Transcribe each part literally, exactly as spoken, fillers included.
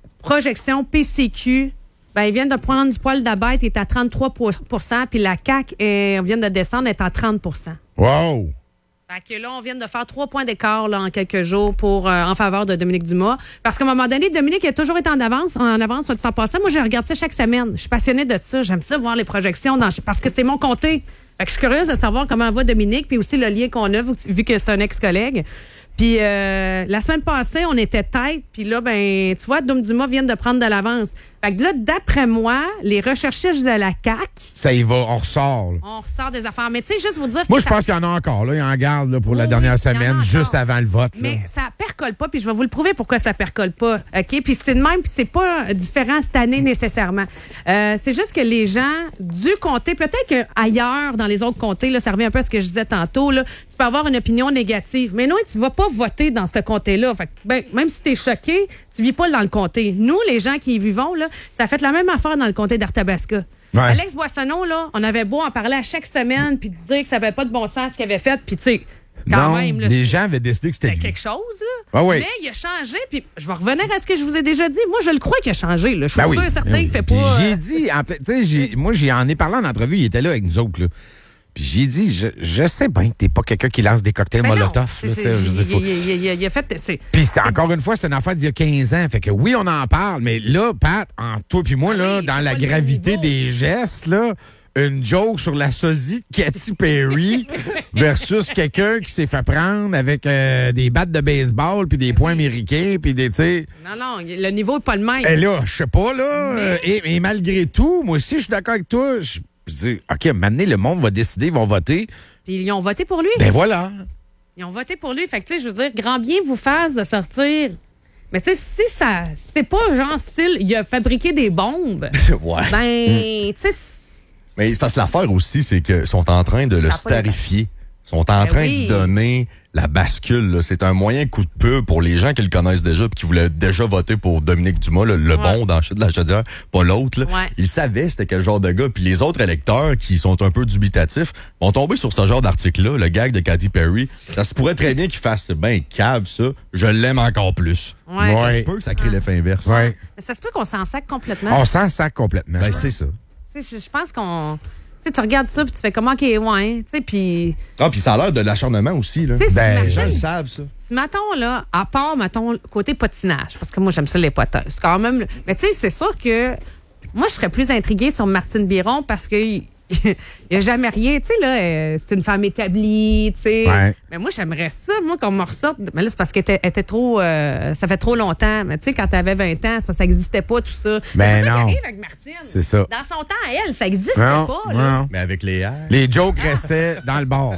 projection P C Q, ben, ils viennent de prendre du poil de la bête, il est à trente-trois pour cent, puis la C A Q, est, vient de descendre, est à trente pour cent. Wow! Fait que là, on vient de faire trois points d'écart là, en quelques jours pour, euh, en faveur de Dominique Dumas. Parce qu'à un moment donné, Dominique a toujours été en avance, en avance, soit en passant. Moi, je regarde ça chaque semaine. Je suis passionnée de ça. J'aime ça, voir les projections, dans, parce que c'est mon comté. Fait que je suis curieuse de savoir comment va Dominique, puis aussi le lien qu'on a, vu que c'est un ex-collègue. Puis euh, la semaine passée, on était tête, puis là, ben, tu vois, Dom Dumas vient de prendre de l'avance. Fait que là, d'après moi, les recherchistes de la C A Q... Ça y va, on ressort. Là. On ressort des affaires. Mais tu sais, juste vous dire... Moi, que je ça... pense qu'il y en a encore. Là. Il en garde là, pour oui, la dernière semaine, juste avant le vote. Là. Mais ça percole pas, puis je vais vous le prouver pourquoi ça percole pas. OK? Puis c'est de même, puis c'est pas différent cette année nécessairement. Euh, c'est juste que les gens du comté, peut-être qu'ailleurs, dans les autres comtés, là, ça revient un peu à ce que je disais tantôt, là, tu peux avoir une opinion négative. Mais non, tu vas pas voter dans ce comté-là. Fait que, ben, même si tu es choqué, tu vis pas dans le comté. Nous, les gens qui y vivons, là, ça a fait la même affaire dans le comté d'Arthabasca. Ouais. Alex Boissonneau, là, on avait beau en parler à chaque semaine puis dire que ça avait pas de bon sens ce qu'il avait fait, puis tu sais, quand non, même... Là, les gens avaient décidé que c'était lui. quelque chose, là. Ah oui. Mais il a changé, puis je vais revenir à ce que je vous ai déjà dit. Moi, je le crois qu'il a changé, là. Je suis ben sûre oui. et certain ben qu'il fait puis pas... J'ai dit, tu sais, moi, j'en ai parlé en entrevue, il était là avec nous autres, là. Puis j'ai dit, je, je sais bien que t'es pas quelqu'un qui lance des cocktails ben Molotov. Là, c'est, je faut... il, il, il, il a fait... C'est... Puis c'est, encore une fois, c'est une affaire d'il y a quinze ans. Fait que oui, on en parle, mais là, Pat, en toi puis moi, là, oui, dans la gravité des gestes, là, une joke sur la sosie de Katy Perry versus quelqu'un qui s'est fait prendre avec euh, des battes de baseball puis des points américains puis des, tu sais... Non, non, le niveau n'est pas le même. Et là, je sais pas, là, mais... euh, et, et malgré tout, moi aussi, je suis d'accord avec toi, je Je dis, OK, maintenant, le monde va décider, ils vont voter. Puis ils ont voté pour lui. Ben voilà. Ils ont voté pour lui. Fait que, tu sais, je veux dire, grand bien vous fasse de sortir. Mais, tu sais, si ça. C'est pas genre style, il a fabriqué des bombes. Ouais. Ben, tu sais. Mais parce que l'affaire aussi, c'est qu'ils sont en train de le starifier. Ils sont en ben train oui. d'y donner la bascule. Là. C'est un moyen coup de pub pour les gens qui le connaissent déjà et qui voulaient déjà voter pour Dominique Dumas, le, le ouais. bon dans de la Chaudière, pas l'autre. Là. Ouais. Ils savaient c'était quel genre de gars. Puis les autres électeurs qui sont un peu dubitatifs vont tomber sur ce genre d'article-là, le gag de Katy Perry. Ça se pourrait très bien qu'ils fassent ben cave ça, je l'aime encore plus. Ouais. Ça se peut que ça crée ouais. l'effet inverse. Ouais. Mais ça se peut qu'on s'en sac complètement. On s'en sac complètement. Ben, c'est ça. Tu sais, je pense qu'on... Tu sais, tu regardes ça, puis tu fais comment, OK, ouais, tu sais, puis... Ah, puis ça a l'air de l'acharnement aussi, là. Ben, les gens le savent, ça. Si, mettons, là, à part, mettons, côté patinage, parce que moi, j'aime ça, les poteuses, quand même... Mais tu sais, c'est sûr que moi, je serais plus intriguée sur Martine Biron parce que... Il n'y a jamais rien, tu sais, là, euh, c'est une femme établie, tu sais. Ouais. Mais moi, j'aimerais ça, moi, qu'on me ressorte. Mais là, c'est parce qu'elle était, était trop. Euh, ça fait trop longtemps. Mais tu sais, quand t'avais vingt ans, c'est parce que ça n'existait pas, tout ça. Ben c'est ça non. qui arrive avec Martine. C'est ça. Dans son temps, à elle, ça n'existait non, pas, non. là. Mais avec les airs. Les jokes restaient dans le bar.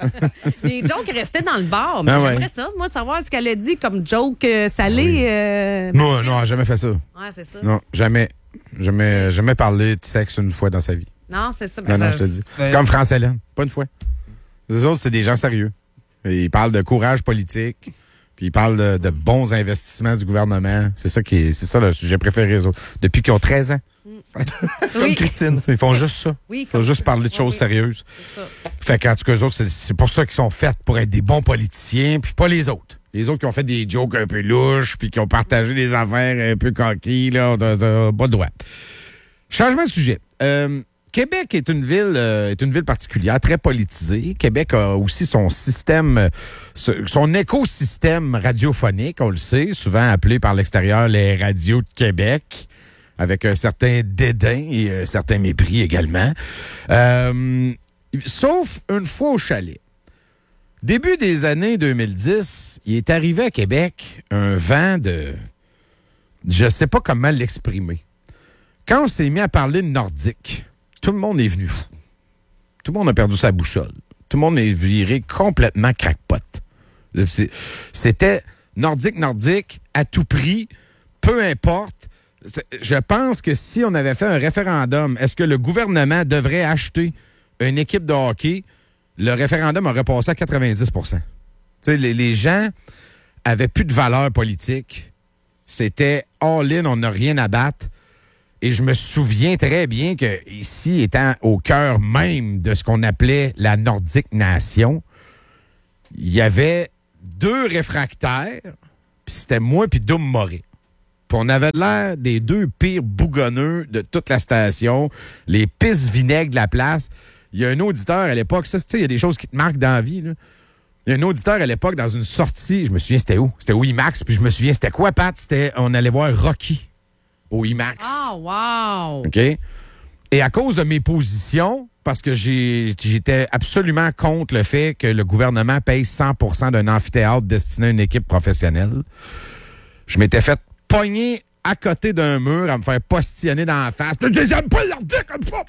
Les jokes restaient dans le bar. Mais ah j'aimerais ouais. ça, moi, savoir ce qu'elle a dit comme joke euh, salé. Oui. Euh, non, non, elle n'a jamais fait ça. Ouais, c'est ça. Non, jamais. Jamais, jamais parlé de sexe une fois dans sa vie. Non, c'est ça. Non, ça, non, je te dis. Comme France-Hélène, pas une fois. Les autres, c'est des gens sérieux. Ils parlent de courage politique, puis ils parlent de, de bons investissements du gouvernement. C'est ça qui est, c'est ça le sujet préféré, eux autres. Depuis qu'ils ont treize ans. Mm. Comme oui. Christine. Ils font juste ça. Oui, ils font juste parler de choses oui. sérieuses. Fait qu'en tout cas, eux autres, c'est, c'est pour ça qu'ils sont faits pour être des bons politiciens, puis pas les autres. Les autres qui ont fait des jokes un peu louches, puis qui ont partagé des affaires un peu coquilles, là, on n'a pas de droit. Changement de sujet. Euh, Québec est une ville euh, est une ville particulière, très politisée. Québec a aussi son système, son écosystème radiophonique, on le sait, souvent appelé par l'extérieur les radios de Québec, avec un certain dédain et un certain mépris également. Euh, sauf une fois au chalet. Début des années deux mille dix, il est arrivé à Québec un vent de... Je ne sais pas comment l'exprimer. Quand on s'est mis à parler de nordique, tout le monde est venu fou. Tout le monde a perdu sa boussole. Tout le monde est viré complètement crackpot. C'était nordique, nordique, à tout prix, peu importe. Je pense que si on avait fait un référendum, est-ce que le gouvernement devrait acheter une équipe de hockey? Le référendum aurait passé à quatre-vingt-dix pour cent. Les, les gens avaient plus de valeur politique. C'était all-in, on n'a rien à battre. Et je me souviens très bien que ici, étant au cœur même de ce qu'on appelait la Nordique Nation, il y avait deux réfractaires, puis c'était moi puis Dom Moret. Puis on avait l'air des deux pires bougonneux de toute la station, les pistes vinaigres de la place. Il y a un auditeur à l'époque, ça, tu sais, il y a des choses qui te marquent dans la vie, là. Il y a un auditeur à l'époque dans une sortie, je me souviens c'était où? C'était au IMAX, puis je me souviens c'était quoi, Pat? C'était, on allait voir Rocky au IMAX. Ah, oh, wow! OK? Et à cause de mes positions, parce que j'ai, j'étais absolument contre le fait que le gouvernement paye cent pour cent d'un amphithéâtre destiné à une équipe professionnelle, je m'étais fait pogner à côté d'un mur à me faire postillonner dans la face. J'aime pas leur dire comme ça!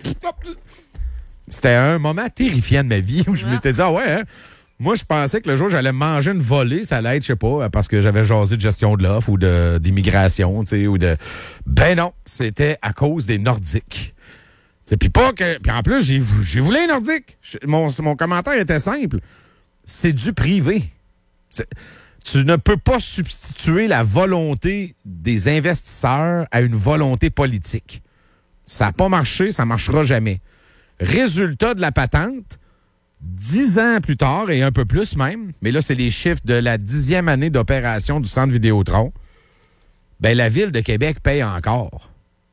C'était un moment terrifiant de ma vie où je m'étais dit, ah ouais, hein? Moi, je pensais que le jour où j'allais manger une volée, ça allait être, je sais pas, parce que j'avais jasé de gestion de l'offre ou de, d'immigration, tu sais, ou de... Ben non, c'était à cause des Nordiques. Puis pas que... Puis en plus, j'ai, j'ai voulu les Nordiques. Mon, mon commentaire était simple. C'est du privé. C'est, tu ne peux pas substituer la volonté des investisseurs à une volonté politique. Ça n'a pas marché, ça ne marchera jamais. Résultat de la patente... Dix ans plus tard, et un peu plus même, mais là, c'est les chiffres de la dixième année d'opération du Centre Vidéotron, ben la Ville de Québec paye encore.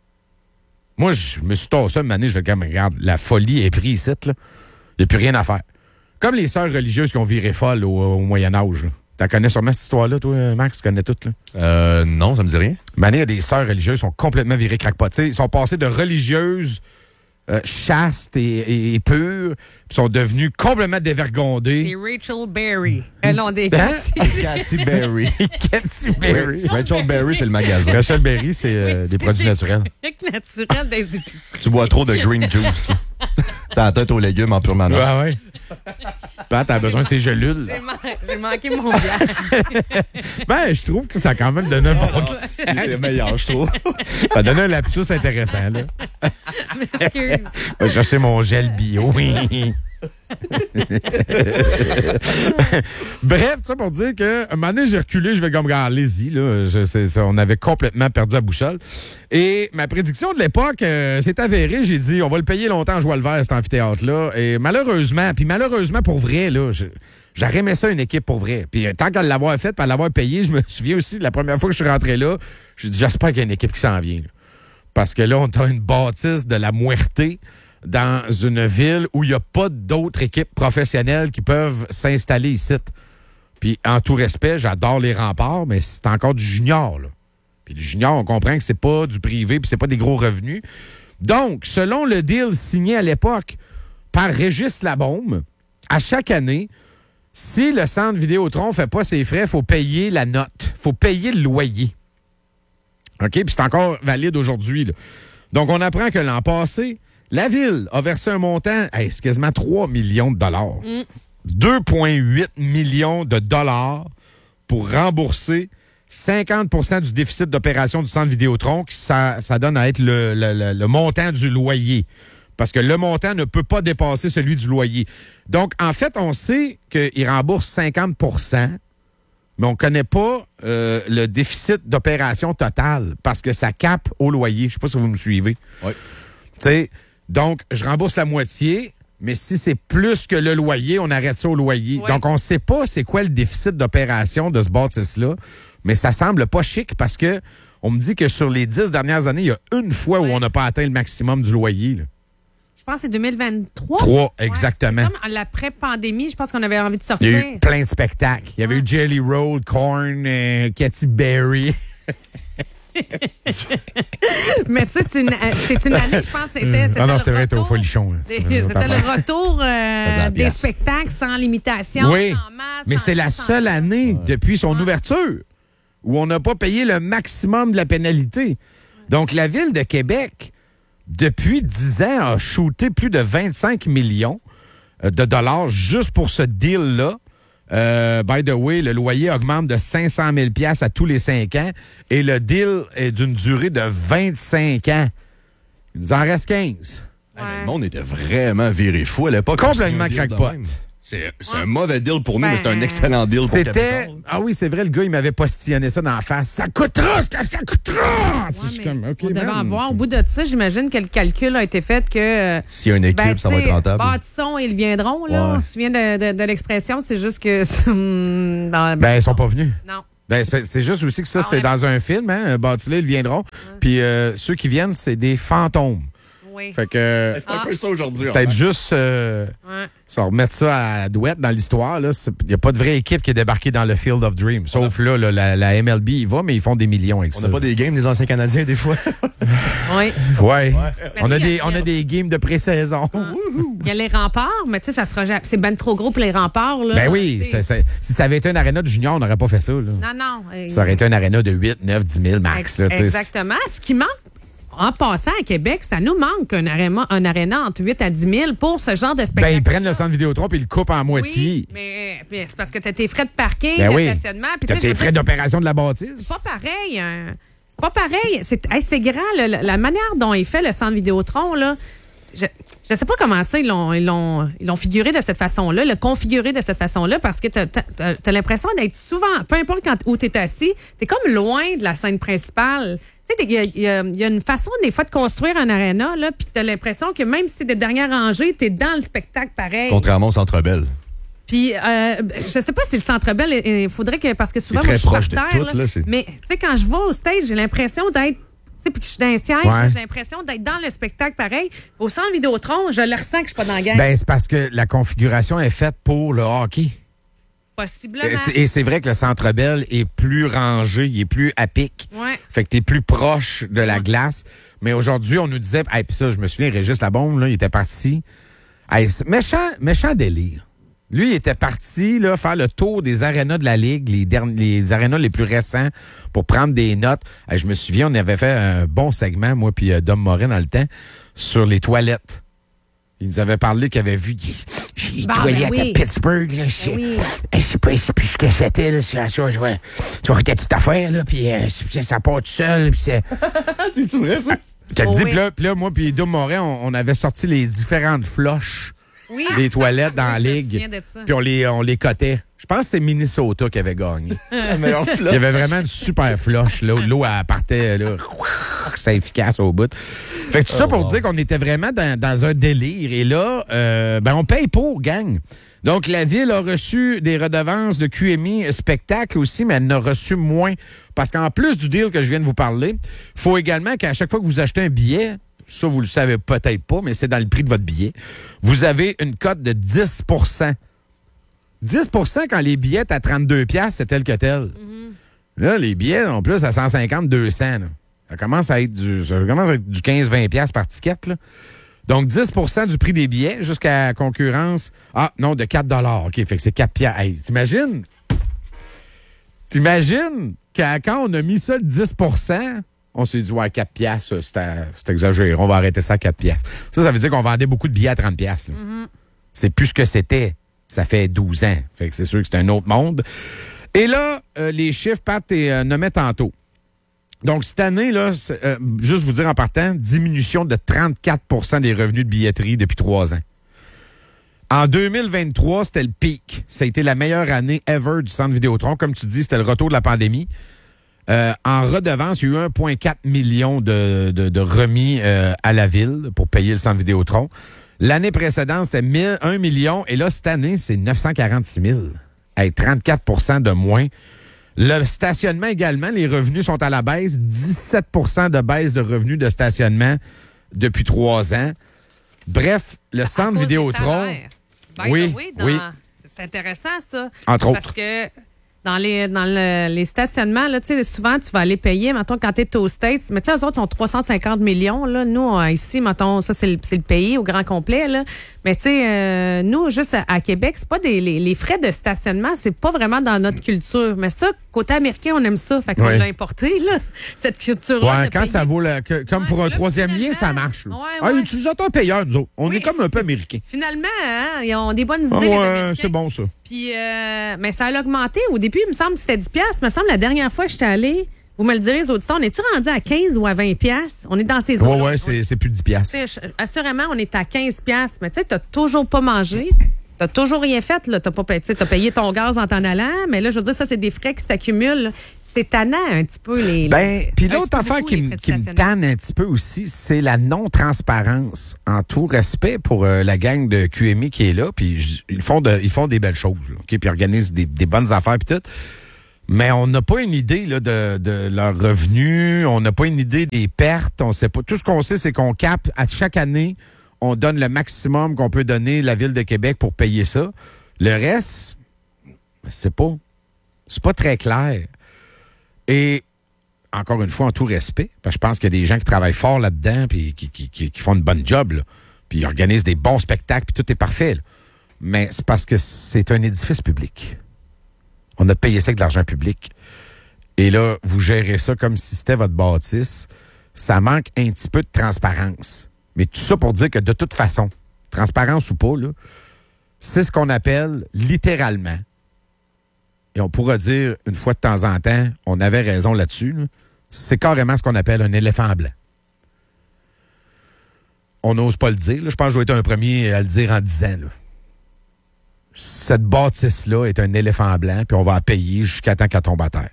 Moi, je me suis tassé une année, je vais comme, regarde, la folie est prise ici, là. Il n'y a plus rien à faire. Comme les sœurs religieuses qui ont viré folles au, au Moyen-Âge, là. Tu connais sûrement cette histoire-là, toi, Max? Tu connais toutes, là? Euh, non, ça me dit rien. Ben, il y a des sœurs religieuses qui sont complètement virées crackpot. Ils sont passés de religieuses... Euh, chastes et, et, et pures, puis sont devenus complètement dévergondés. Des Rachel Berry. Euh, non, des Hein? Cathy. Cathy Berry. Cathy Berry. Oui, Rachel Berry, c'est le magasin. Rachel Berry, c'est euh, Oui, des produits naturels. naturels des épiceries. Tu bois trop de green juice. là. T'as la tête aux légumes en permanence. Ouais, ouais. Pat, t'as besoin de ces gelules. J'ai, man- j'ai manqué mon bière. Ben, je trouve que ça a quand même donné un bon... C'est meilleur, je trouve. Ça a donné un lapsus intéressant, là. Excuse. Je vais chercher mon gel bio. Bref, ça pour dire que un moment donné, j'ai reculé, je vais comme regarder, allez-y, là. Je, c'est, ça, on avait complètement perdu la boussole. Et ma prédiction de l'époque euh, s'est avérée. J'ai dit, on va le payer longtemps en joie le vert, cet amphithéâtre-là. Et malheureusement, puis malheureusement pour vrai, là, je, j'aurais aimé ça une équipe pour vrai. Puis euh, tant qu'à l'avoir fait, puis à l'avoir payé, je me souviens aussi de la première fois que je suis rentré là, j'ai dit, j'espère qu'il y a une équipe qui s'en vient. Là. Parce que là, on a une bâtisse de la Muerte dans une ville où il n'y a pas d'autres équipes professionnelles qui peuvent s'installer ici. Puis, en tout respect, j'adore les remparts, mais c'est encore du junior, là. Puis le junior, on comprend que c'est pas du privé puis c'est pas des gros revenus. Donc, selon le deal signé à l'époque par Régis Labaume, à chaque année, si le Centre Vidéotron ne fait pas ses frais, il faut payer la note. Il faut payer le loyer. OK? Puis c'est encore valide aujourd'hui, là. Donc, on apprend que l'an passé, la Ville a versé un montant, hey, c'est quasiment trois millions de dollars. Mm. deux virgule huit millions de dollars pour rembourser cinquante pour cent du déficit d'opération du Centre Vidéotron, qui ça, ça donne à être le, le, le, le montant du loyer. Parce que le montant ne peut pas dépasser celui du loyer. Donc, en fait, on sait qu'il rembourse cinquante pour cent, mais on ne connaît pas euh, le déficit d'opération total parce que ça cape au loyer. Je ne sais pas si vous me suivez. Oui. Tu sais, donc, je rembourse la moitié, mais si c'est plus que le loyer, on arrête ça au loyer. Ouais. Donc, on ne sait pas c'est quoi le déficit d'opération de ce bâtisse-là, mais ça semble pas chic parce que on me dit que sur les dix dernières années, il y a une fois ouais. où on n'a pas atteint le maximum du loyer. Là. Je pense que c'est deux mille vingt-trois. Trois, exactement. Ouais, comme l'après-pandémie, je pense qu'on avait envie de sortir. Il y a eu plein de spectacles. Il y avait ouais. eu Jelly Roll, Korn, euh, Katy Berry. Mais tu sais, c'est une, c'est une année, je pense, c'était. Non, non, c'est vrai, t'es au folichon. C'était le retour euh, des spectacles sans limitation, oui, sans masse. mais c'est la seule année ouais. depuis son ouais. ouverture où on n'a pas payé le maximum de la pénalité. Ouais. Donc, la Ville de Québec, depuis dix ans, a shooté plus de vingt-cinq millions de dollars juste pour ce deal-là. Euh, by the way, le loyer augmente de cinq cent mille dollars à tous les cinq ans et le deal est d'une durée de vingt-cinq ans. Il nous en reste quinze. Ouais. Le monde était vraiment viré fou à l'époque. Complètement crackpot. C'est, c'est ouais. un mauvais deal pour nous, ben, mais c'est un excellent deal pour c'était... Capital. Ah oui, c'est vrai, le gars, il m'avait postillonné ça dans la face. Ça coûtera ce que ça coûtera! Ouais, c'est comme, OK, on devait man, avoir, c'est... au bout de ça, j'imagine que le calcul a été fait que... S'il y a une équipe, ben, ça va être rentable. Bâtissons, ils viendront, là. Ouais. On se souvient de, de, de l'expression, c'est juste que... dans, ben, ils sont pas venus. Non. Ben, c'est, c'est juste aussi que ça, Ah, c'est ouais. dans un film, hein? Bâti-là, ils viendront. Puis euh, ceux qui viennent, c'est des fantômes. Oui. Fait que. C'est un Ah. peu ça aujourd'hui. Peut-être Robert. juste. Euh, Ouais. Ça, remettre ça à douette dans l'histoire. Il n'y a pas de vraie équipe qui est débarquée dans le Field of Dreams. Sauf là, là, la, la M L B, il va, mais ils font des millions avec On ça. n'a pas des games des anciens Canadiens, des fois. Oui. Ouais. Mais On, tu a sais, des, il y a- on a des games de pré-saison. Il y a les remparts, mais tu sais, ça sera jamais- c'est ben trop gros pour les remparts. Là. Ben oui, Tu sais, ça- ça- si ça avait été un aréna de junior, on n'aurait pas fait ça. Là. Non, non. euh, Ça aurait été un aréna de huit, neuf, dix mille max. Là, tu sais. Exactement. Ce qui manque, en passant à Québec, ça nous manque un aréna, un aréna entre huit à dix mille pour ce genre de Ben, spectacle. ils prennent le centre Vidéotron et ils le coupent en moitié. Oui, mais, mais c'est parce que tu as tes frais de parking, Ben de oui. stationnement. puis T'as tu sais, je tes veux frais dire, d'opération de la bâtisse. c'est pas pareil. hein. C'est pas pareil. C'est hey, c'est grand. là. La, la manière dont est fait le centre Vidéotron, là, je ne sais pas comment ça, ils l'ont, ils, l'ont, ils l'ont figuré de cette façon-là, le configuré de cette façon-là, parce que tu as l'impression d'être souvent, peu importe quand, où tu es assis, tu es comme loin de la scène principale. Tu sais, il y, a- il y a- il y a une façon, des fois, de construire un aréna, là, puis tu as l'impression que même si c'est des dernières rangées, tu es dans le spectacle pareil. Contrairement au Centre Bell. Puis, euh, je sais pas si le Centre Bell, il faudrait que, parce que souvent, C'est moi, très je suis proche par de terre, tout, là, c'est- mais tu sais, quand je vais au stage, j'ai l'impression d'être, tu sais, puis que je suis dans un siège, Ouais. j'ai l'impression d'être dans le spectacle pareil. Au centre Vidéotron, je le ressens que je suis pas dans la gang. Ben, c'est parce que la configuration est faite pour le hockey. Possiblement. Et c'est vrai que le Centre Bell est plus rangé, il est plus à pic. Ouais. Fait que t'es plus proche de la glace. Mais aujourd'hui, on nous disait, hey, puis ça, je me souviens, Régis Labombe, là, il était parti. Hey, c'est méchant, méchant délire. Lui, il était parti là, faire le tour des arénas de la Ligue, les, derni- les arénas les plus récents, pour prendre des notes. Hey, je me souviens, on avait fait un bon segment, moi puis euh, Dom Morin, dans le temps, sur les toilettes. Il nous avait parlé qu'il avait vu des, des Bon, toilettes ben oui. à Pittsburgh. Là, je, Ben oui. je sais pas, je sais plus ce que c'était. Là, ça, ça, je vois, tu vois ta petite affaire, là, puis euh, ça, ça part tout seul. Puis c'est... C'est vrai, ça? Je te le Oh, dis, oui. puis là, puis là, moi puis Dom Morin, on, on avait sorti les différentes floches Oui. des toilettes dans Oui, la je me Ligue. souviens de ça. Puis on les, on les cotait. Je pense que c'est Minnesota qui avait gagné. La meilleure Il y flotte. avait vraiment une super floche. Là, l'eau, elle partait. Là. C'est efficace au bout. Fait que tout ça pour dire qu'on était vraiment dans, dans un délire. Et là, euh, ben, on paye pour, gang. Donc, la Ville a reçu des redevances de Q M I spectacle aussi, mais elle en a reçu moins. Parce qu'en plus du deal que je viens de vous parler, il faut également qu'à chaque fois que vous achetez un billet, ça, vous le savez peut-être pas, mais c'est dans le prix de votre billet, vous avez une cote de dix pour cent. dix pour cent quand les billets à trente-deux piastres, c'est tel que tel. Là, les billets, en plus, à cent cinquante, deux cents. Là. Ça commence à être du, ça commence à être du quinze vingt piastres par ticket. Là. Donc, dix pour cent du prix des billets jusqu'à concurrence. Ah, non, de quatre dollars. OK, fait que c'est quatre piastres. Hey, t'imagines? T'imagines qu'à, quand on a mis ça, le dix pour cent, on s'est dit, ouais, quatre piastres, c'est, à- c'est exagéré. On va arrêter ça à quatre piastres. Ça, ça veut dire qu'on vendait beaucoup de billets à trente piastres. Là. C'est plus ce que c'était. Ça fait douze ans. Fait que c'est sûr que c'est un autre monde. Et là, euh, les chiffres, Pat et euh, nommait tantôt. Donc, cette année, là, c'est, euh, juste vous dire en partant, diminution de trente-quatre pour cent des revenus de billetterie depuis trois ans. En deux mille vingt-trois, c'était le pic. Ça a été la meilleure année ever du Centre Vidéotron. Comme tu dis, c'était le retour de la pandémie. Euh, en redevance, il y a eu un virgule quatre million de, de, de remis euh, à la Ville pour payer le Centre Vidéotron. L'année précédente, c'était mille, un million. Et là, cette année, c'est neuf cent quarante-six mille. Hey, trente-quatre pour cent de moins. Le stationnement également, les revenus sont à la baisse. dix-sept pour cent de baisse de revenus de stationnement depuis trois ans. Bref, le À Centre cause des Vidéotron... salaires. By Oui, the way, dans- oui. C'est intéressant, ça. Entre Parce autres. que dans les, dans le- les stationnements, là, tu sais, souvent, tu vas aller payer, mettons, quand tu es aux States. Mais tu sais, eux autres sont trois cent cinquante millions. Là. Nous, on- ici, mettons, ça, c'est le, c'est le pays au grand complet. Là. Mais tu sais, euh, nous, juste à, à Québec, c'est pas des les, les frais de stationnement, c'est pas vraiment dans notre culture. Mais ça, côté américain, on aime ça. Fait qu'on Oui. l'a importé, là, cette culture-là. Ouais, de quand payer. ça vaut la, que- comme Ouais, pour un là, troisième lien, finalement, ça marche. là. ouais, Ah, ouais. utilisateur-payeur, nous autres. On Oui. est comme un peu américains. Finalement, hein, ils ont des bonnes idées, Ah, les ouais, Américains. c'est bon, ça. Puis, euh, mais ça a augmenté. Au début, il me semble que c'était dix piastres. Il me semble la dernière fois que j'étais allée, vous me le direz, les auditeurs, on est-tu rendu à quinze ou à vingt piastres? On est dans ces Ouais, eaux-là. ouais, c'est, c'est plus dix piastres. Tu sais, assurément, on est à quinze piastres. Mais tu sais, t'as toujours pas mangé. T'as toujours rien fait. Là. T'as, pas, payé- tu sais, t'as payé ton gaz en t'en allant. Mais là, je veux dire, ça, c'est des frais qui s'accumulent. là. C'est tannant un petit peu les. Ben, les- puis un l'autre petit peu affaire beaucoup, qui, les me- frais de qui me stationnement. tanne un petit peu aussi, c'est la non-transparence. En tout respect pour euh, la gang de Q M I qui est là, puis j- ils font de, ils font des belles choses, là, OK, puis ils organisent des, des bonnes affaires puis tout. Mais on n'a pas une idée là, de, de leurs revenus, on n'a pas une idée des pertes, on sait pas. Tout ce qu'on sait, c'est qu'on capte à chaque année, on donne le maximum qu'on peut donner la Ville de Québec pour payer ça. Le reste, c'est pas, c'est pas très clair. Et encore une fois, en tout respect, parce que je pense qu'il y a des gens qui travaillent fort là-dedans puis qui, qui, qui, qui font une bonne job, là, puis ils organisent des bons spectacles, puis tout est parfait. Là. Mais c'est parce que c'est un édifice public. On a payé ça avec de l'argent public. Et là, vous gérez ça comme si c'était votre bâtisse. Ça manque un petit peu de transparence. Mais tout ça pour dire que de toute façon, transparence ou pas, là, c'est ce qu'on appelle littéralement, et on pourra dire une fois de temps en temps, on avait raison là-dessus, là, c'est carrément ce qu'on appelle un éléphant blanc. On n'ose pas le dire. Là. Je pense que je vais être un premier à le dire en dix ans. Là. Cette bâtisse-là est un éléphant blanc, puis on va la payer jusqu'à temps qu'elle tombe à terre.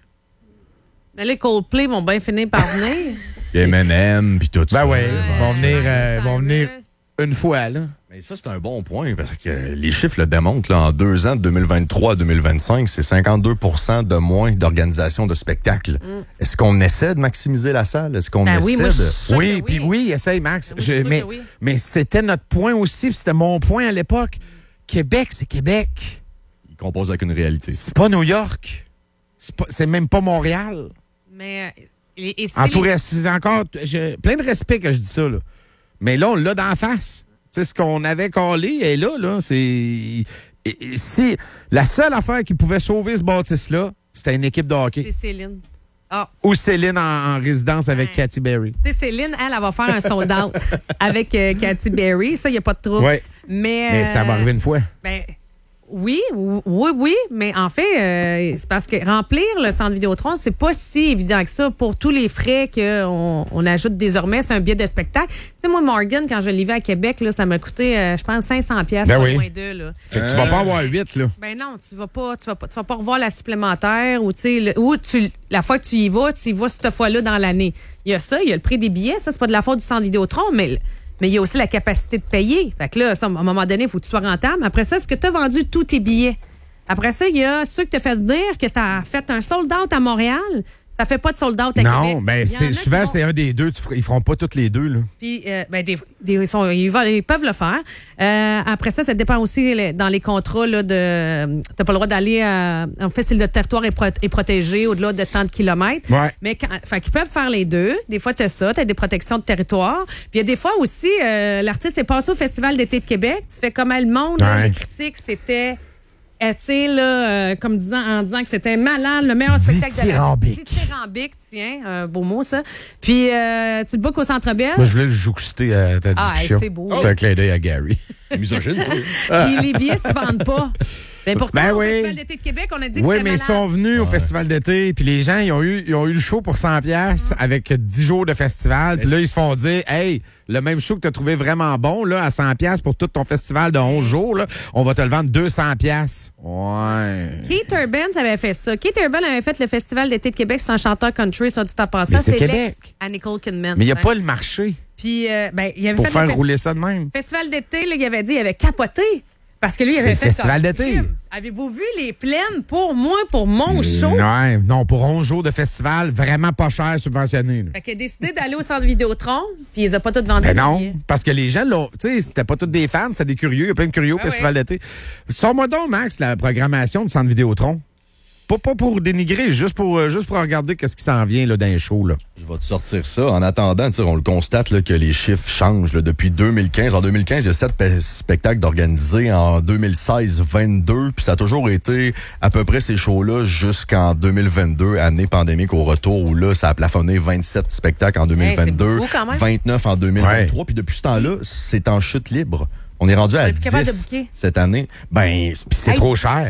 Mais les Coldplay vont bien finir par venir. M and M, puis tout ben ça. Ben oui, Ouais, ils vont venir, euh, Cyrus. vont venir une fois, là. Mais ça, c'est un bon point, parce que les chiffres le démontrent. Là, en deux ans, de deux mille vingt-trois à deux mille vingt-cinq, c'est cinquante-deux pour cent de moins d'organisation de spectacles. Mm. Est-ce qu'on essaie de maximiser la salle? Est-ce qu'on Ben essaie oui, moi, de... je- Oui, oui. puis oui, essaye, Max. Ben oui, je suis Je- sûre mais que oui. mais c'était notre point aussi, puis c'était mon point à l'époque. Québec, c'est Québec. Il compose avec une réalité. C'est pas New York. C'est, pas, c'est même pas Montréal. Mais euh, et, et c'est En tout les- reste, c'est encore je, plein de respect que je dis ça, là. Mais là, on l'a d'en face. Tu sais, ce qu'on avait collé est là, là. C'est. Et- et si la seule affaire qui pouvait sauver ce bâtisse-là, c'était une équipe de hockey. c'est Céline. Ah, Ou Céline en, en résidence avec Ouais. Katy Berry. tu sais, Céline, elle, elle va faire un sold-out avec euh, Katy Berry. Ça, il n'y a pas de trouble. Ouais. Mais, Mais ça va euh, arriver une fois. Ben, oui, oui, oui, oui, mais en fait, euh, c'est parce que remplir le centre Vidéotron, c'est pas si évident que ça pour tous les frais qu'on on ajoute désormais sur un billet de spectacle. Tu sais, moi, Morgan, quand je l'ai vu à Québec, là, ça m'a coûté, euh, je pense, cinq cents pièces, Ben pas oui. moins d'eux, là. Fait que tu vas pas avoir huit, là. Ben non, tu vas pas, tu vas pas, tu vas pas revoir la supplémentaire ou tu sais, le- ou tu, la fois que tu y vas, tu y vas cette fois-là dans l'année. Il y a ça, il y a le prix des billets, ça c'est pas de la faute du centre Vidéotron, mais mais il y a aussi la capacité de payer. Fait que là, ça, à un moment donné, il faut que tu sois rentable. Après ça, est-ce que tu as vendu tous tes billets? Après ça, il y a ceux que tu as fait dire que ça a fait un sold-out à Montréal. Ça fait pas de sold-out à Québec. Non, ben Il y en c'est, a qui souvent, vont- c'est un des deux. Tu feras- ils feront pas toutes les deux, là. Puis, euh, ben, des, des- ils, sont- ils va- ils peuvent le faire. Euh, après ça, ça dépend aussi les- dans les contrats là, de. T'as pas le droit d'aller. euh, en fait, si le territoire est, pro- est protégé au-delà de tant de kilomètres. Ouais. Mais quand, fait qu'ils peuvent faire les deux. Des fois, t'as ça, t'as des protections de territoire. Puis il y a des fois aussi, euh, l'artiste est passé au Festival d'été de Québec. Tu fais comme le monde. là, Ouais. les critiques, c'était. euh, tu sais, là, euh, comme disant, en disant que c'était malade, le meilleur spectacle de la Dithyrambique. Dithyrambique, tiens, un beau mot, ça. Puis, euh, tu le bookes au Centre Bell. Moi, je voulais le jouxter à ta Ah, discussion. c'est beau. C'est un clin d'œil à Gary. Misogyne, toi. Puis les billets se vendent pas. Mais pourtant, Ben au oui. Festival d'été de Québec, on a dit que Oui, c'était mais ils malade. sont venus au festival d'été, puis les gens, ils ont eu, ils ont eu le show pour cent piastres avec dix jours de festival. Puis là, ils se font dire, hey, le même show que tu as trouvé vraiment bon, là, à cent piastres pour tout ton festival de onze jours, là, on va te le vendre deux cents piastres. Ouais. Keith Urban avait fait ça. Keith Urban avait fait le Festival d'été de Québec. C'est un chanteur country, ça, du temps passé. Mais c'est C'est Québec. l'ex à Nicole Kidman. Mais il n'y a Ouais. pas le marché Puis, euh, ben, il avait pour fait faire le fes- rouler ça de même. Festival d'été, là, il avait dit, il avait capoté. Parce que lui, il C'est avait le fait festival comme, d'été. Crime, avez-vous vu les plaines pour moi, pour mon show? Ouais, non, pour onze jours de festival, vraiment pas cher, subventionné. là. Fait qu'il a décidé d'aller au centre Vidéotron, puis il les a pas tous vendus. Ben ses non, billets. parce que les gens, là, tu sais, c'était pas tous des fans, c'était des curieux. Il y a plein de curieux au Ah Festival ouais. d'été. Sors-moi donc, Max, la programmation du Centre Vidéotron. Pas, pas pour dénigrer, juste pour, euh, juste pour regarder qu'est-ce qui s'en vient là, dans les shows. Là. Je vais te sortir ça. En attendant, tu sais, on le constate là, que les chiffres changent là, depuis deux mille quinze. En deux mille quinze, il y a sept pe- spectacles d'organisés. En deux mille seize, vingt-deux. Puis ça a toujours été à peu près ces shows-là jusqu'en deux mille vingt-deux, année pandémique au retour, où là, ça a plafonné vingt-sept spectacles en deux mille vingt-deux, Hey, c'est beaucoup quand même. vingt-neuf en deux mille vingt-trois. Ouais. Puis depuis ce temps-là, c'est en chute libre. On est rendu à est plus capable de dix booker. cette année. Ben, Puis c'est Hey. trop cher.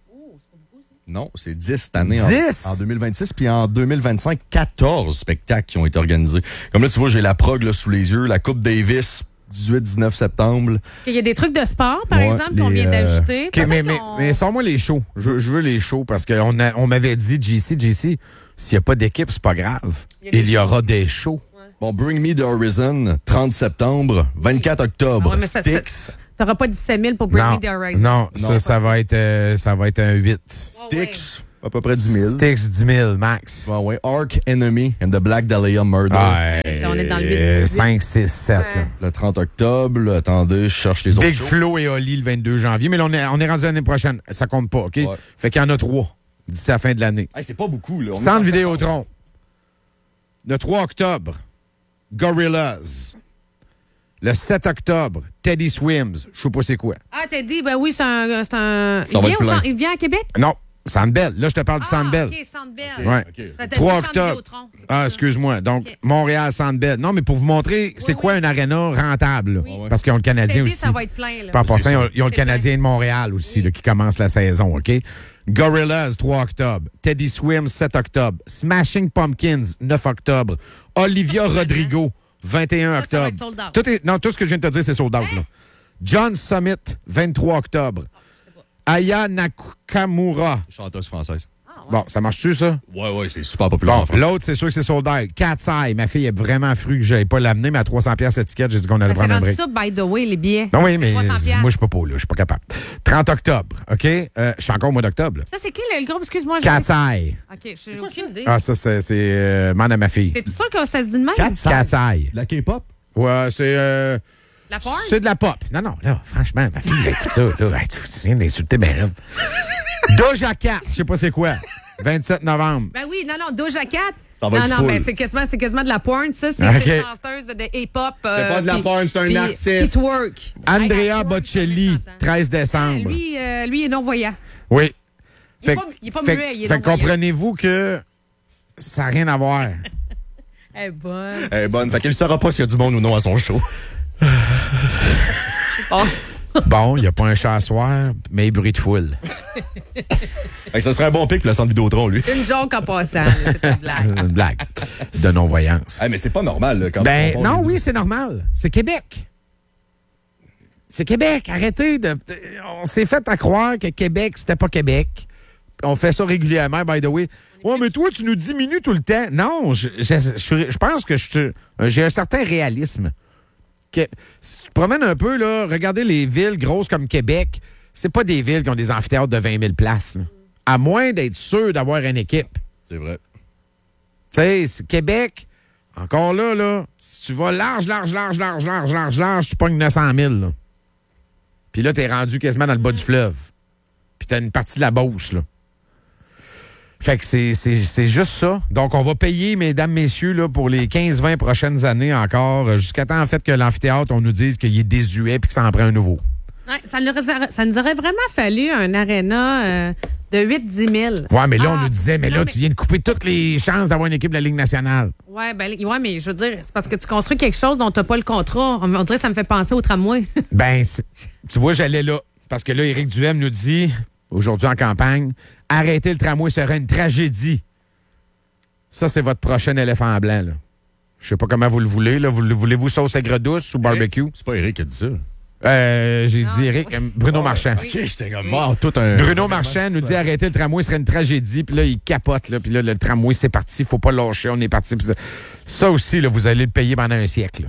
non, c'est dix cette année en- dix? En, deux mille vingt-six. Puis en deux mille vingt-cinq, quatorze spectacles qui ont été organisés. Comme là, tu vois, j'ai la prog là, sous les yeux, la Coupe Davis, dix-huit dix-neuf septembre. Il y a des trucs de sport, par Ouais, exemple, qu'on les, vient euh, d'ajouter. OK, mais, Peut-être mais, qu'on- mais sors-moi les shows. Je, je veux les shows parce qu'on a- on m'avait dit, J C, J C, s'il n'y a pas d'équipe, c'est pas grave. Il y a des Il y aura des shows. Bon, Bring Me the Horizon, trente septembre, vingt-quatre octobre, Ah ouais, mais ça- ça- Styx, T'auras pas dix-sept mille pour Bring Non, Me the Horizon. non, ça, Non. ça va être, euh, ça va être un huit. Oh, ouais. Styx, À peu près dix mille. Styx, dix mille, max. Ouais, ouais. Ark Enemy and the Black Dahlia Murder. Ouais, on est dans le huit. cinq, six, sept. Ouais. Le trente octobre. Là, attendez, je cherche les autres Big shows. Flo et Oli le vingt-deux janvier. Mais là, on est, on est rendu l'année prochaine. Ça compte pas, OK? Ouais. Fait qu'il y en a trois d'ici la fin de l'année. Hey, c'est pas beaucoup, là. On est Centre en Vidéotron. Le trois octobre, Gorillaz. Le sept octobre, Teddy Swims. Je sais pas c'est quoi. Ah, t'as dit, ben oui, c'est un. C'est un... Ça Il, va vient être au plein. centre- il vient à Québec? Non, Sandbell. Là, je te parle du Ah, Sandbell. OK, Sandbell. Ouais. OK. T'as dit trois Centre octobre. Vidéotron. Ah, excuse-moi. Donc, OK. Montréal, Sandbell. Non, mais pour vous montrer, c'est Oui, quoi oui. un aréna rentable? là. Oui. Parce qu'ils ont le T'as Canadien dit, aussi. ça va être plein, là. Puis en passant, ils ont, ils ont le C'est Canadien de Montréal aussi, Oui. là, qui commence la saison, OK? Gorillaz, trois octobre. Teddy Swims, sept octobre. Smashing Pumpkins, neuf octobre. Olivia Rodrigo, vingt et un Ça, ça va octobre. être sold out. Tout est, non, tout ce que je viens de te dire, c'est sold out. Là. John Summit, vingt-trois octobre. Aya Nakamura. Chanteuse française. Ah, ouais. Bon, ça marche-tu, ça? Ouais, ouais, c'est super populaire Bon, en France. l'autre, c'est sûr que c'est sold out. Cat's Eye, ma fille est vraiment fru que je n'avais pas l'amener, mais à trois cents piastres étiquette, j'ai dit qu'on allait Ben, c'est prendre un rendu break. ça, by the way, les billets. Non, oui, mais trois cents piastres. moi, je suis pas pour, là. Je suis pas capable. trente octobre, OK? Euh, je suis encore au mois d'octobre. là. Ça, c'est qui, le, le groupe? Excuse-moi. je- Cat's Eye. OK, j'ai aucune idée. Ah, ça, c'est, c'est euh, man à ma fille. T'es-tu sûr que ça se dit de même? Cat's Cat's Eye. La K-pop? Ouais, c'est... euh, La porn? c'est de la pop. Non, non, là, franchement, ma fille, elle écoute ça. Là, hey, tu tu viens d'insulter ma reine. Doja Cat, je sais pas c'est quoi. vingt-sept novembre. Ben oui, non, non, Doja Cat. Ça va non, être non, full. ben c'est quasiment, c'est quasiment de la porn, ça. C'est OK. une chanteuse de hip-hop. euh, pas de la puis- porn, c'est un puis- artiste. Qui twerk. Andrea Hey, la porn, Bocelli, ça fait longtemps. treize Ah, décembre. Lui, euh, lui, il est non-voyant. Oui. Il est pas- il est pas fait, muet, il est fait non-voyant. comprenez-vous que ça n'a rien à voir. Elle est bonne. Elle est bonne. Fait qu'elle ne saura pas s'il y a du monde ou non à son show. Bon. Bon, il n'y a pas un chat à soir, mais bruit de foule. Fait que ça serait un bon pic pour le centre Vidéotron, lui. Une joke en passant, là, c'est une blague. Une blague de non-voyance. Hey, mais c'est pas normal, là, quand Ben, tu compares non, les oui, deux. c'est normal. C'est Québec. C'est Québec. Arrêtez de. On s'est fait à croire que Québec, c'était pas Québec. On fait ça régulièrement, by the way. Ouais, mais toi, tu nous diminues tout le temps. Non, je, je, je- je pense que je- j'ai un certain réalisme. Que, si tu te promènes un peu, là, regardez les villes grosses comme Québec, c'est pas des villes qui ont des amphithéâtres de vingt mille places. Là. À moins d'être sûr d'avoir une équipe. C'est vrai. Tu sais, c'est Québec, encore là, là, si tu vas large, large, large, large, large, large, large, tu pognes neuf cent mille. Là. Puis là, t'es rendu quasiment dans le bas du fleuve. Puis t'as une partie de la Beauce, là. Fait que c'est, c'est, c'est juste ça. Donc, on va payer, mesdames, messieurs, là, pour les quinze vingt prochaines années encore, euh, jusqu'à temps, en fait, que l'amphithéâtre, on nous dise qu'il est désuet puis que ça en prend un nouveau. Ouais, ça, nous aurait, ça nous aurait vraiment fallu un aréna euh, de huit à dix mille. Ouais, mais là, Ah, on nous disait, mais là, non, mais- tu viens de couper toutes les chances d'avoir une équipe de la Ligue nationale. Ouais, ben, ouais, mais je veux dire, c'est parce que tu construis quelque chose dont tu n'as pas le contrat. On, on dirait que ça me fait penser au tramway. Ben, c'est- tu vois, j'allais là. Parce que là, Éric Duhem nous dit, aujourd'hui en campagne, arrêter le tramway serait une tragédie. Ça, c'est votre prochain éléphant blanc, là. Je sais pas comment vous le voulez, là. Vous, voulez-vous sauce aigre douce ou barbecue? C'est pas Eric qui a dit ça. Euh, j'ai Non, dit Éric, oui. euh, Bruno Marchand. OK, j'étais comme mort, tout un... Bruno Marchand nous dit arrêter le tramway serait une tragédie, puis là, il capote, là, puis là, le tramway, c'est parti, faut pas lâcher, on est parti. Puis ça, ça aussi, là, vous allez le payer pendant un siècle. là.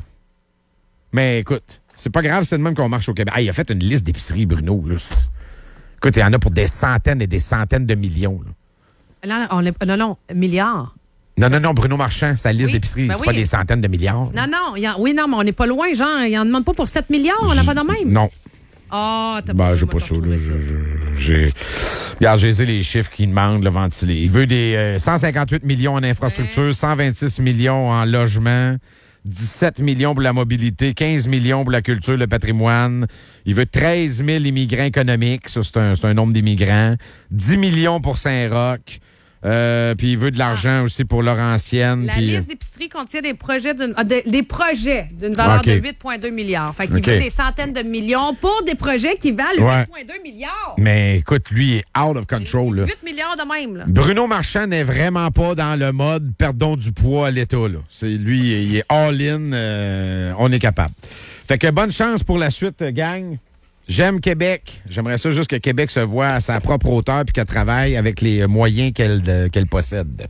Mais écoute, c'est pas grave, c'est de même qu'on marche au Québec. Ah, il a fait une liste d'épiceries, Bruno. Là. C'est- Écoute, il y en a pour des centaines et des centaines de millions. là. Là, on est, non, non, milliards. Non, non, non, Bruno Marchand, sa liste Oui, d'épiceries, ben c'est oui. pas des centaines de milliards. Non, non, il y a- oui, non, mais on n'est pas loin, genre, il en demande pas pour sept milliards, on n'a pas de même. Non. Ah, t'as Ben, j'ai on va pas te ça. Là. retrouver Je- je- J'ai. Regarde, j'ai les chiffres qu'il demande, le ventilé. Il veut des euh, cent cinquante-huit millions en infrastructure, cent vingt-six millions en logement, dix-sept millions pour la mobilité, quinze millions pour la culture, le patrimoine. Il veut treize mille immigrants économiques. Ça, c'est un, c'est un nombre d'immigrants. dix millions pour Saint-Roch. Euh, puis il veut de l'argent aussi pour Laurentienne. La puis, liste d'épicerie contient des projets d'une ah, de- des projets d'une valeur OK. de huit virgule deux milliards. Fait qu'il OK. veut des centaines de millions pour des projets qui valent Ouais. huit virgule deux milliards. Mais écoute, lui, il est out of control. Là. huit milliards de même, là. Bruno Marchand n'est vraiment pas dans le mode perdons du poids à l'État. Là. C'est lui, il est all-in. euh, on est capable. Fait que bonne chance pour la suite, gang. J'aime Québec. J'aimerais ça juste que Québec se voit à sa propre hauteur puis qu'elle travaille avec les moyens qu'elle euh, qu'elle possède.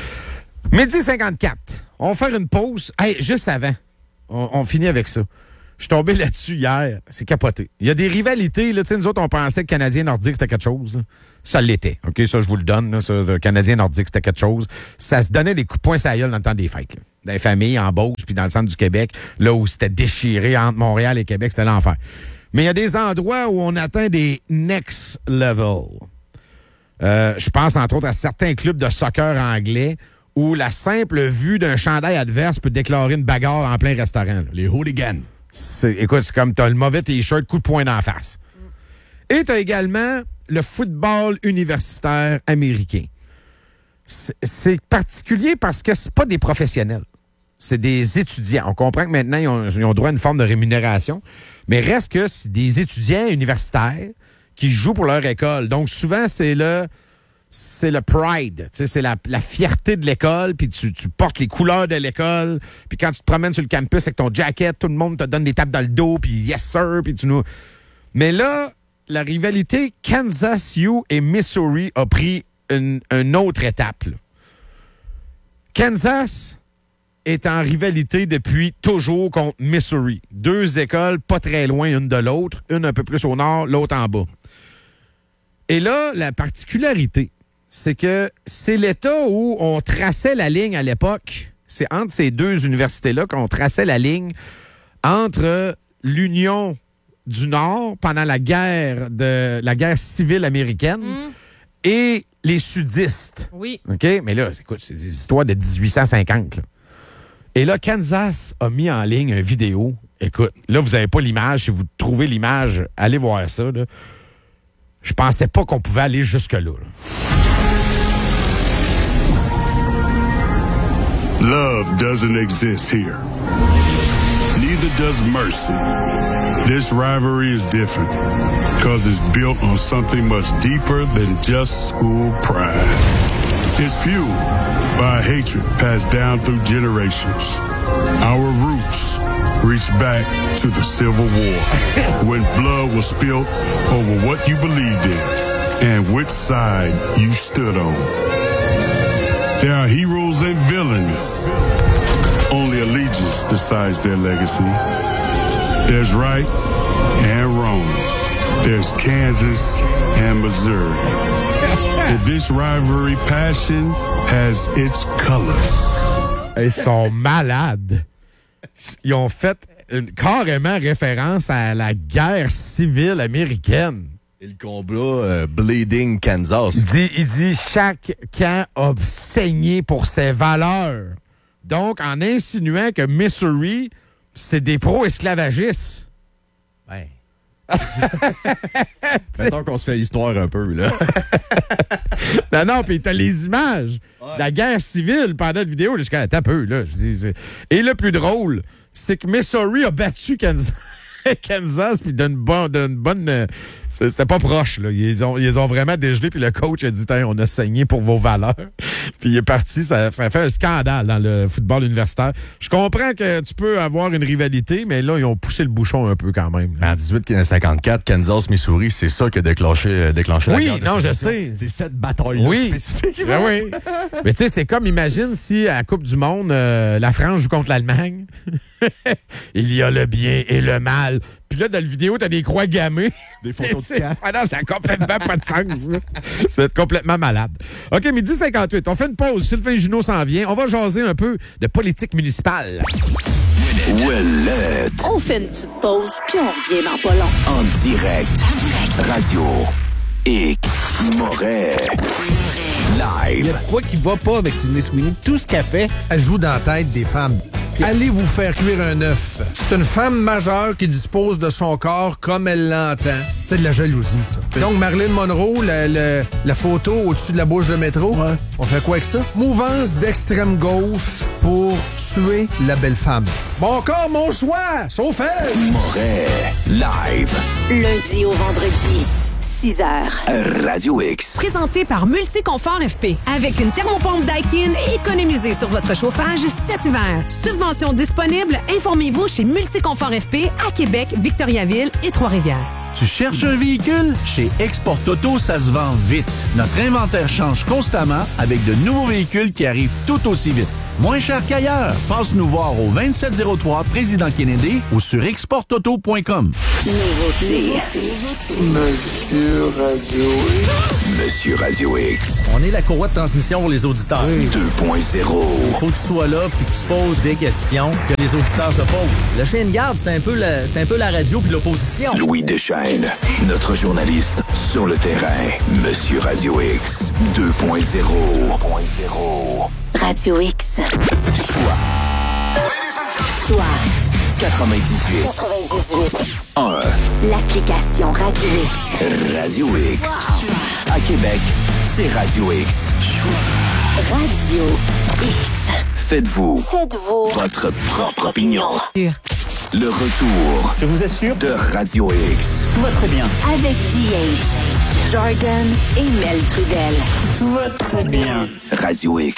Midi cinquante-quatre. On va faire une pause. Hey, juste avant, on, on finit avec ça. Je suis tombé là-dessus hier. C'est capoté. Il y a des rivalités. Là, nous autres, on pensait que le Canadien nordique, c'était quelque chose. Là. Ça l'était. OK, ça, je vous le donne. Là, ça, le Canadien nordique, c'était quelque chose. Ça se donnait des coups de poing sur la gueule dans le temps des fêtes. Là. Dans les familles, en Beauce, puis dans le centre du Québec, là où c'était déchiré entre Montréal et Québec, c'était l'enfer. Mais il y a des endroits où on atteint des next level. Euh, je pense, entre autres, à certains clubs de soccer anglais où la simple vue d'un chandail adverse peut déclarer une bagarre en plein restaurant. Là. Les hooligans. C'est, écoute, c'est comme t'as le mauvais T-shirt, coup de poing d'en face. Et t'as également le football universitaire américain. C'est, c'est particulier parce que c'est pas des professionnels. C'est des étudiants. On comprend que maintenant, ils ont, ils ont droit à une forme de rémunération, mais reste que c'est des étudiants universitaires qui jouent pour leur école. Donc, souvent, c'est le, c'est le pride. C'est la, la fierté de l'école, puis tu, tu portes les couleurs de l'école, puis quand tu te promènes sur le campus avec ton jacket, tout le monde te donne des tapes dans le dos, puis yes sir, puis tu nous... Mais là, la rivalité Kansas U et Missouri a pris une, une autre étape. Là. Kansas est en rivalité depuis toujours contre Missouri. Deux écoles pas très loin une de l'autre, une un peu plus au nord, l'autre en bas. Et là, la particularité, c'est que c'est l'État où on traçait la ligne à l'époque. C'est entre ces deux universités-là qu'on traçait la ligne entre l'Union du Nord pendant la guerre de la guerre civile américaine mmh. et les sudistes. Oui. OK? Mais là, écoute, c'est des histoires de dix-huit cent cinquante. Là. Et là, Kansas a mis en ligne une vidéo. Écoute, là, vous n'avez pas l'image. Si vous trouvez l'image, allez voir ça. Là. Je pensais pas qu'on pouvait aller jusque-là. Là. Love doesn't exist here. Neither does mercy. This rivalry is different because it's built on something much deeper than just school pride. It's fueled by hatred passed down through generations. Our roots reach back to the Civil War when blood was spilled over what you believed in and which side you stood on. There are heroes and villains. Only allegiance decides their legacy. There's right and wrong. There's Kansas and Missouri. And this rivalry passion has its colors. Ils sont malades. Ils ont fait une, carrément référence à la guerre civile américaine. Et le combat euh, Bleeding Kansas. Il dit, il dit chaque camp a saigné pour ses valeurs. Donc, en insinuant que Missouri, c'est des pro-esclavagistes. Ben. Mettons qu'on se fait l'histoire un peu, là. non, non, puis t'as les images ouais. de la guerre civile pendant la vidéo. Jusqu'à un peu, là. Je dis, c'est... Et le plus drôle, c'est que Missouri a battu Kansas. Kansas, puis d'une bonne... D'une bonne euh, c'était pas proche, là. Ils ont, ils ont vraiment dégelé, puis le coach a dit, on a saigné pour vos valeurs. Puis il est parti, ça, ça a fait un scandale dans le football universitaire. Je comprends que tu peux avoir une rivalité, mais là, ils ont poussé le bouchon un peu quand même. Là. En dix-huit cinquante-quatre, Kansas, Missouri, c'est ça qui a déclenché, déclenché oui, la guerre. Oui, non, je sais. C'est cette bataille-là oui. spécifique. Ben oui. Mais tu sais, c'est comme, imagine si à la Coupe du Monde, euh, la France joue contre l'Allemagne. Il y a le bien et le mal. Puis là, dans la vidéo, t'as des croix gammées. Des photos de camp. Ah non, ça n'a complètement pas de sens. C'est complètement malade. OK, midi cinquante-huit. On fait une pause. Sylvain Junot s'en vient. On va jaser un peu de politique municipale. Ouellette. On fait une petite pause, puis on revient dans pas long. En direct. Radio X Moret. Live. Il y a quoi qui va pas avec Sydney Sweeney? Tout ce qu'elle fait, elle joue dans la tête des femmes. Allez vous faire cuire un œuf. C'est une femme majeure qui dispose de son corps comme elle l'entend. C'est de la jalousie, ça. Donc, Marilyn Monroe, la, la, la photo au-dessus de la bouche de métro, ouais. On fait quoi avec ça? Mouvance d'extrême gauche pour tuer la belle femme. Mon corps, mon choix! Sauf elle! Moret. Live. Lundi au vendredi. six heures. Radio X. Présenté par Multiconfort F P. Avec une thermopompe Daikin, économisez sur votre chauffage cet hiver. Subvention disponible. Informez-vous chez Multiconfort F P à Québec, Victoriaville et Trois-Rivières. Tu cherches un véhicule? Chez Export Auto, ça se vend vite. Notre inventaire change constamment avec de nouveaux véhicules qui arrivent tout aussi vite. moins cher qu'ailleurs. Passe nous voir au vingt-sept zéro trois Président Kennedy ou sur export auto point com. Nouveauté. Monsieur Radio X. Monsieur Radio X. On est la courroie de transmission pour les auditeurs. deux point zéro. Il faut que tu sois là puis que tu poses des questions que les auditeurs se posent. Le chien de garde, c'est un peu la, c'est un peu la radio puis l'opposition. Louis Deschaînes, notre journaliste sur le terrain. Monsieur Radio X. deux point zéro. Radio X. Choix. Choix. quatre-vingt-dix-huit. quatre-vingt-dix-huit. un. L'application Radio X. Radio X. À Québec, c'est Radio X. Radio X. Faites-vous. Faites-vous. Votre propre opinion. Le retour. Je vous assure, de Radio X. tout va très bien. Avec D H, Jordan et Mel Trudel. Tout va très bien. Radio X.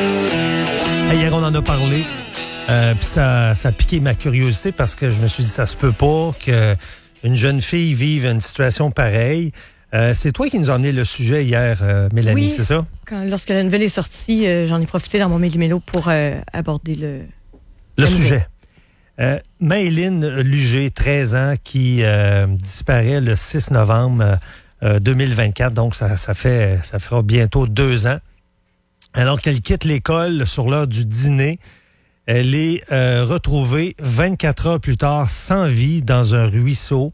Hier, on en a parlé. Euh, Puis ça, ça a piqué ma curiosité parce que je me suis dit, ça se peut pas qu'une jeune fille vive une situation pareille. Euh, c'est toi qui nous as amené le sujet hier, euh, Mélanie, oui, c'est ça? Quand, lorsque la nouvelle est sortie, euh, j'en ai profité dans mon méli-mélo pour euh, aborder le... Le la sujet. Euh, Maëlyn Lugé, treize ans, qui euh, disparaît le six novembre euh, deux mille vingt-quatre, donc ça, ça, fait, ça fera bientôt deux ans. Alors qu'elle quitte l'école sur l'heure du dîner, elle est euh, retrouvée vingt-quatre heures plus tard sans vie dans un ruisseau,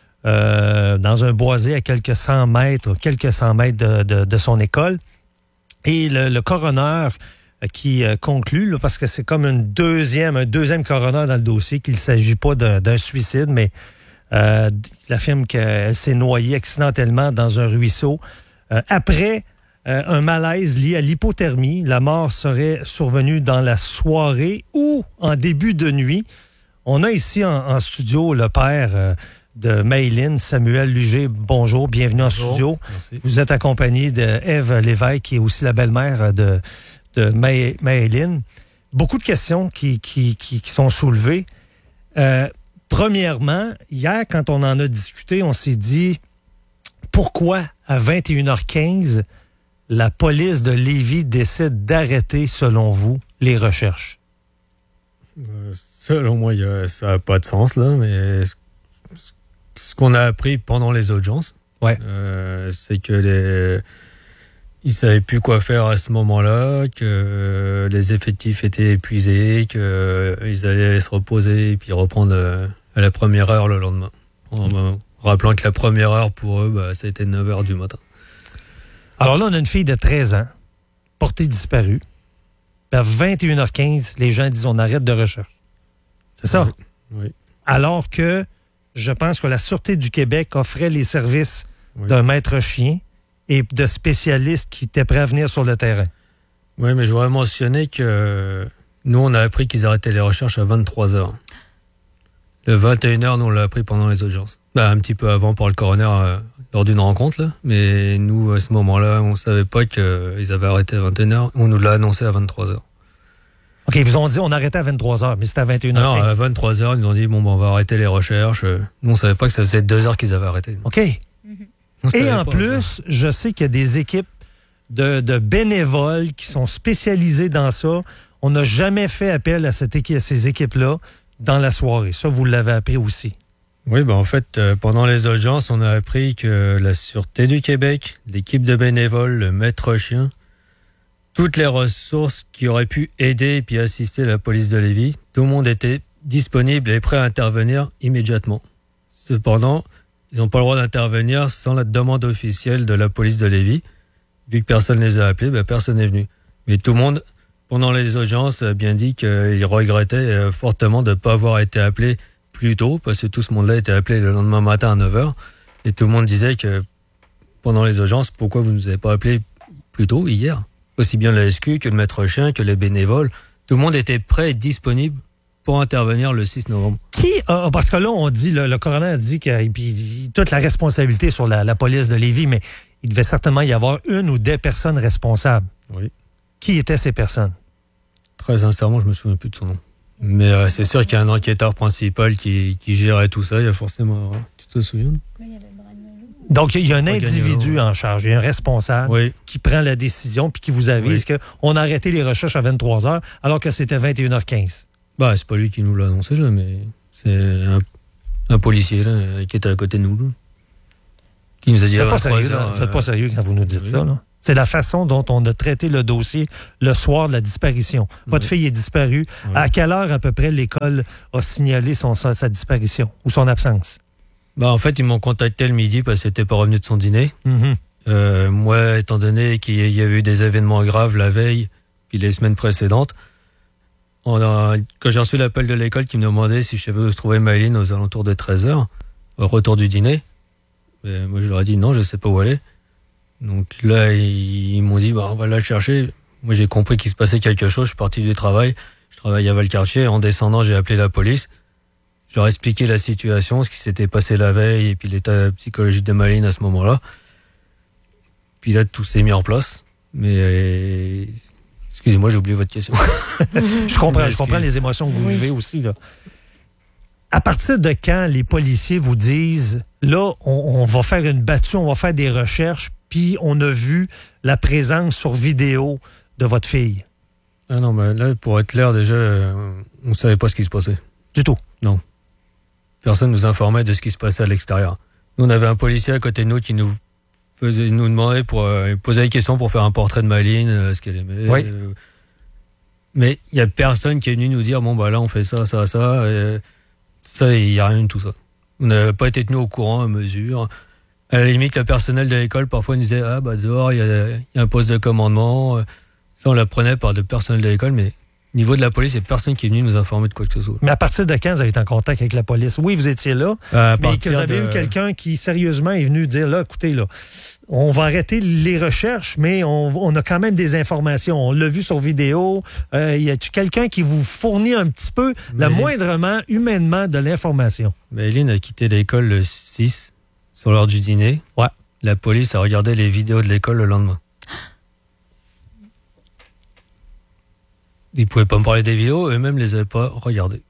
euh, dans un boisé à quelques cent mètres, quelques cent mètres de, de, de son école. Et le, le coroner qui euh, conclut, là, parce que c'est comme une deuxième, un deuxième coroner dans le dossier, qu'il ne s'agit pas d'un, d'un suicide, mais euh, il affirme qu'elle s'est noyée accidentellement dans un ruisseau. Euh, après euh, un malaise lié à l'hypothermie, la mort serait survenue dans la soirée ou en début de nuit. On a ici en, en studio le père euh, de Maëlyn, Samuel Lugé. Bonjour, bienvenue en Bonjour. studio. Merci. Vous êtes accompagné de Ève Lévesque, qui est aussi la belle-mère de, de Ma- Maëlyn. Beaucoup de questions qui, qui, qui, qui sont soulevées. Euh, premièrement, hier, quand on en a discuté, on s'est dit pourquoi à vingt et une heures quinze, la police de Lévis décide d'arrêter, selon vous, les recherches? Euh, selon moi, y a, ça n'a pas de sens, là, mais ce, ce qu'on a appris pendant les audiences, ouais. euh, c'est que les, ils ne savaient plus quoi faire à ce moment-là, que les effectifs étaient épuisés, qu'ils allaient aller se reposer et puis reprendre à la première heure le lendemain. En rappelant que la première heure pour eux, bah, ça a été neuf heures du matin. Alors là, on a une fille de treize ans, portée disparue. Puis à vingt et une heures quinze, les gens disent on arrête de recherche. C'est ça? Oui. Oui. Alors que je pense que la Sûreté du Québec offrait les services Oui. d'un maître chien et de spécialistes qui étaient prêts à venir sur le terrain. Oui, mais je voudrais mentionner que nous, on a appris qu'ils arrêtaient les recherches à vingt-trois heures. Le vingt et une heures, nous, on l'a appris pendant les audiences. Ben, un petit peu avant par le coroner euh, lors d'une rencontre, là. Mais nous, à ce moment-là, on ne savait pas qu'ils avaient arrêté à vingt et une heures. On nous l'a annoncé à vingt-trois heures. OK, ils vous ont dit on arrêtait à vingt-trois heures, mais c'était à vingt et une heures quinze. Alors, à vingt-trois heures, ils nous ont dit bon, ben, on va arrêter les recherches. Nous, on ne savait pas que ça faisait deux heures qu'ils avaient arrêté. OK. On savait Et en pas, plus, ça. je sais qu'il y a des équipes de, de bénévoles qui sont spécialisées dans ça. On n'a jamais fait appel à, cette équipe, à ces équipes-là dans la soirée. Ça, vous l'avez appris aussi. Oui, ben en fait, euh, pendant les audiences, on a appris que la Sûreté du Québec, l'équipe de bénévoles, le maître chien, toutes les ressources qui auraient pu aider et puis assister la police de Lévis, tout le monde était disponible et prêt à intervenir immédiatement. Cependant, ils n'ont pas le droit d'intervenir sans la demande officielle de la police de Lévis. Vu que personne ne les a appelés, ben personne n'est venu. Mais tout le monde, pendant les audiences, a bien dit qu'il regrettait fortement de ne pas avoir été appelé plus tôt, parce que tout ce monde-là a été appelé le lendemain matin à neuf heures. Et tout le monde disait que pendant les audiences, pourquoi vous ne nous avez pas appelé plus tôt, hier? Aussi bien la S Q que le maître chien, que les bénévoles. Tout le monde était prêt et disponible pour intervenir le six novembre. Qui, euh, parce que là, on dit, le, le coroner a dit que et puis, toute la responsabilité sur la, la police de Lévis, mais il devait certainement y avoir une ou des personnes responsables. Oui. Qui étaient ces personnes? Très sincèrement, je me souviens plus de son nom. Mais euh, c'est sûr qu'il y a un enquêteur principal qui, qui gérait tout ça. Il y a forcément... Tu te souviens? Donc, il y a un Pas individu gagnant, en charge, il y a un responsable Oui. qui prend la décision puis qui vous avise Oui. qu'on a arrêté les recherches à vingt-trois heures alors que c'était vingt et une heures quinze. Bah, c'est pas lui qui nous l'a annoncé, là, mais c'est un, un policier là, qui était à côté de nous. Là, qui nous a dit Vous à n'êtes pas, vingt-trois sérieux, là. heures, Vous êtes pas euh, sérieux quand vous nous dites oui. ça. Là. C'est la façon dont on a traité le dossier le soir de la disparition. Votre Oui. fille est disparue. Oui. À quelle heure à peu près l'école a signalé son, sa, sa disparition ou son absence? Bah, en fait, ils m'ont contacté le midi parce qu'il n'était pas revenu de son dîner. Mm-hmm. Euh, moi, étant donné qu'il y avait eu des événements graves la veille puis les semaines précédentes, on a, quand j'ai reçu l'appel de l'école qui me demandait si je savais où se trouvait Maëlyn aux alentours de treize heures, au retour du dîner, et moi je leur ai dit non, je sais pas où elle est. Donc là, ils, ils m'ont dit bah, on va la chercher. Moi j'ai compris qu'il se passait quelque chose, je suis parti du travail, je travaillais à Valcartier, en descendant j'ai appelé la police. Je leur ai expliqué la situation, ce qui s'était passé la veille et puis l'état psychologique de Maëlyn à ce moment-là. Puis là, tout s'est mis en place. Mais euh, excusez-moi, j'ai oublié votre question. Je comprends, je comprends les émotions que vous Oui. vivez aussi. Là. À partir de quand les policiers vous disent là, on, on va faire une battue, on va faire des recherches, puis on a vu la présence sur vidéo de votre fille? Ah non, mais là, pour être clair, déjà, euh, on ne savait pas ce qui se passait. Du tout? Non. Personne nous informait de ce qui se passait à l'extérieur. Nous, on avait un policier à côté de nous qui nous faisait, nous demandait pour euh, poser des questions pour faire un portrait de Maëlyn, euh, ce qu'elle aimait. Oui. Euh, mais il n'y a personne qui est venu nous dire bon, bah là, on fait ça, ça, ça. Euh, ça, il n'y a rien de tout ça. On n'a pas été tenus au courant à mesure. À la limite, le personnel de l'école, parfois, nous disait ah, bah dehors, il y, y a un poste de commandement. Ça, on l'apprenait par le personnel de l'école, mais au niveau de la police, il n'y a personne qui est venu nous informer de quoi que ce soit. Mais à partir de quand vous avez été en contact avec la police? Oui, vous étiez là, À mais que vous partir avez de- eu quelqu'un qui, sérieusement, est venu dire, là, écoutez, là, on va arrêter les recherches, mais on, on a quand même des informations. On l'a vu sur vidéo. Euh, y a-tu quelqu'un qui vous fournit un petit peu, le Mais- moindrement, humainement, de l'information? Maëlyn a quitté l'école le six, sur l'heure du dîner. Ouais. La police a regardé les vidéos de l'école le lendemain. Ils pouvaient pas me parler des vidéos, eux-mêmes les avaient pas regardées.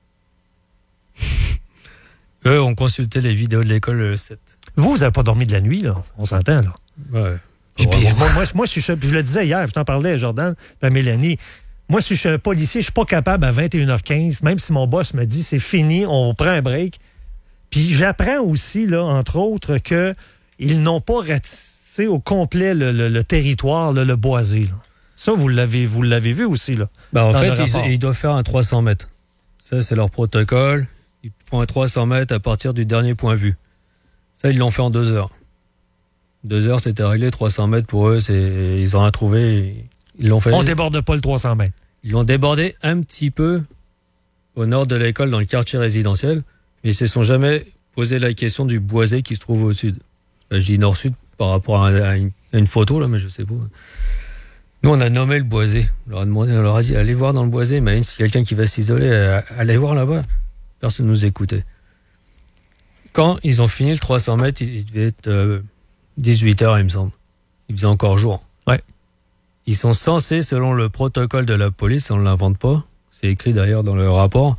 Eux ont consulté les vidéos de l'école le sept. Vous, vous n'avez pas dormi de la nuit, là. On s'entend, là. Ouais. Puis, puis, vraiment. moi, moi, moi, si je, je le disais hier, je t'en parlais à Jordan, à Mélanie. Moi, si je suis un policier, je suis pas capable à vingt et une heures quinze, même si mon boss me dit c'est fini, on prend un break. Puis j'apprends aussi, là, entre autres, que ils n'ont pas ratissé au complet le, le- le territoire, là, le boisé. Là. Ça, vous l'avez, vous l'avez vu aussi, là. Bah, en dans fait, le rapport. ils, ils doivent faire un trois cents mètres. Ça, c'est leur protocole. Ils font un trois cents mètres à partir du dernier point vu. Ça, ils l'ont fait en deux heures. Deux heures, c'était réglé. trois cents mètres, pour eux, c'est, ils en ont trouvé. Ils l'ont fait. On déborde pas le trois cents mètres. Ils l'ont débordé un petit peu au nord de l'école, dans le quartier résidentiel, mais ils se sont jamais posé la question du boisé qui se trouve au sud. Là, je dis nord-sud par rapport à, à une, à une photo, là, mais je sais pas. Nous, on a nommé le boisé. On leur a demandé, on leur a dit, allez voir dans le boisé, mais si quelqu'un qui va s'isoler, euh, allez voir là-bas. Personne ne nous écoutait. Quand ils ont fini le trois cents mètres, il devait être euh, dix-huit heures, il me semble. Il faisait encore jour. Ouais. Ils sont censés, selon le protocole de la police, on ne l'invente pas, c'est écrit d'ailleurs dans le rapport,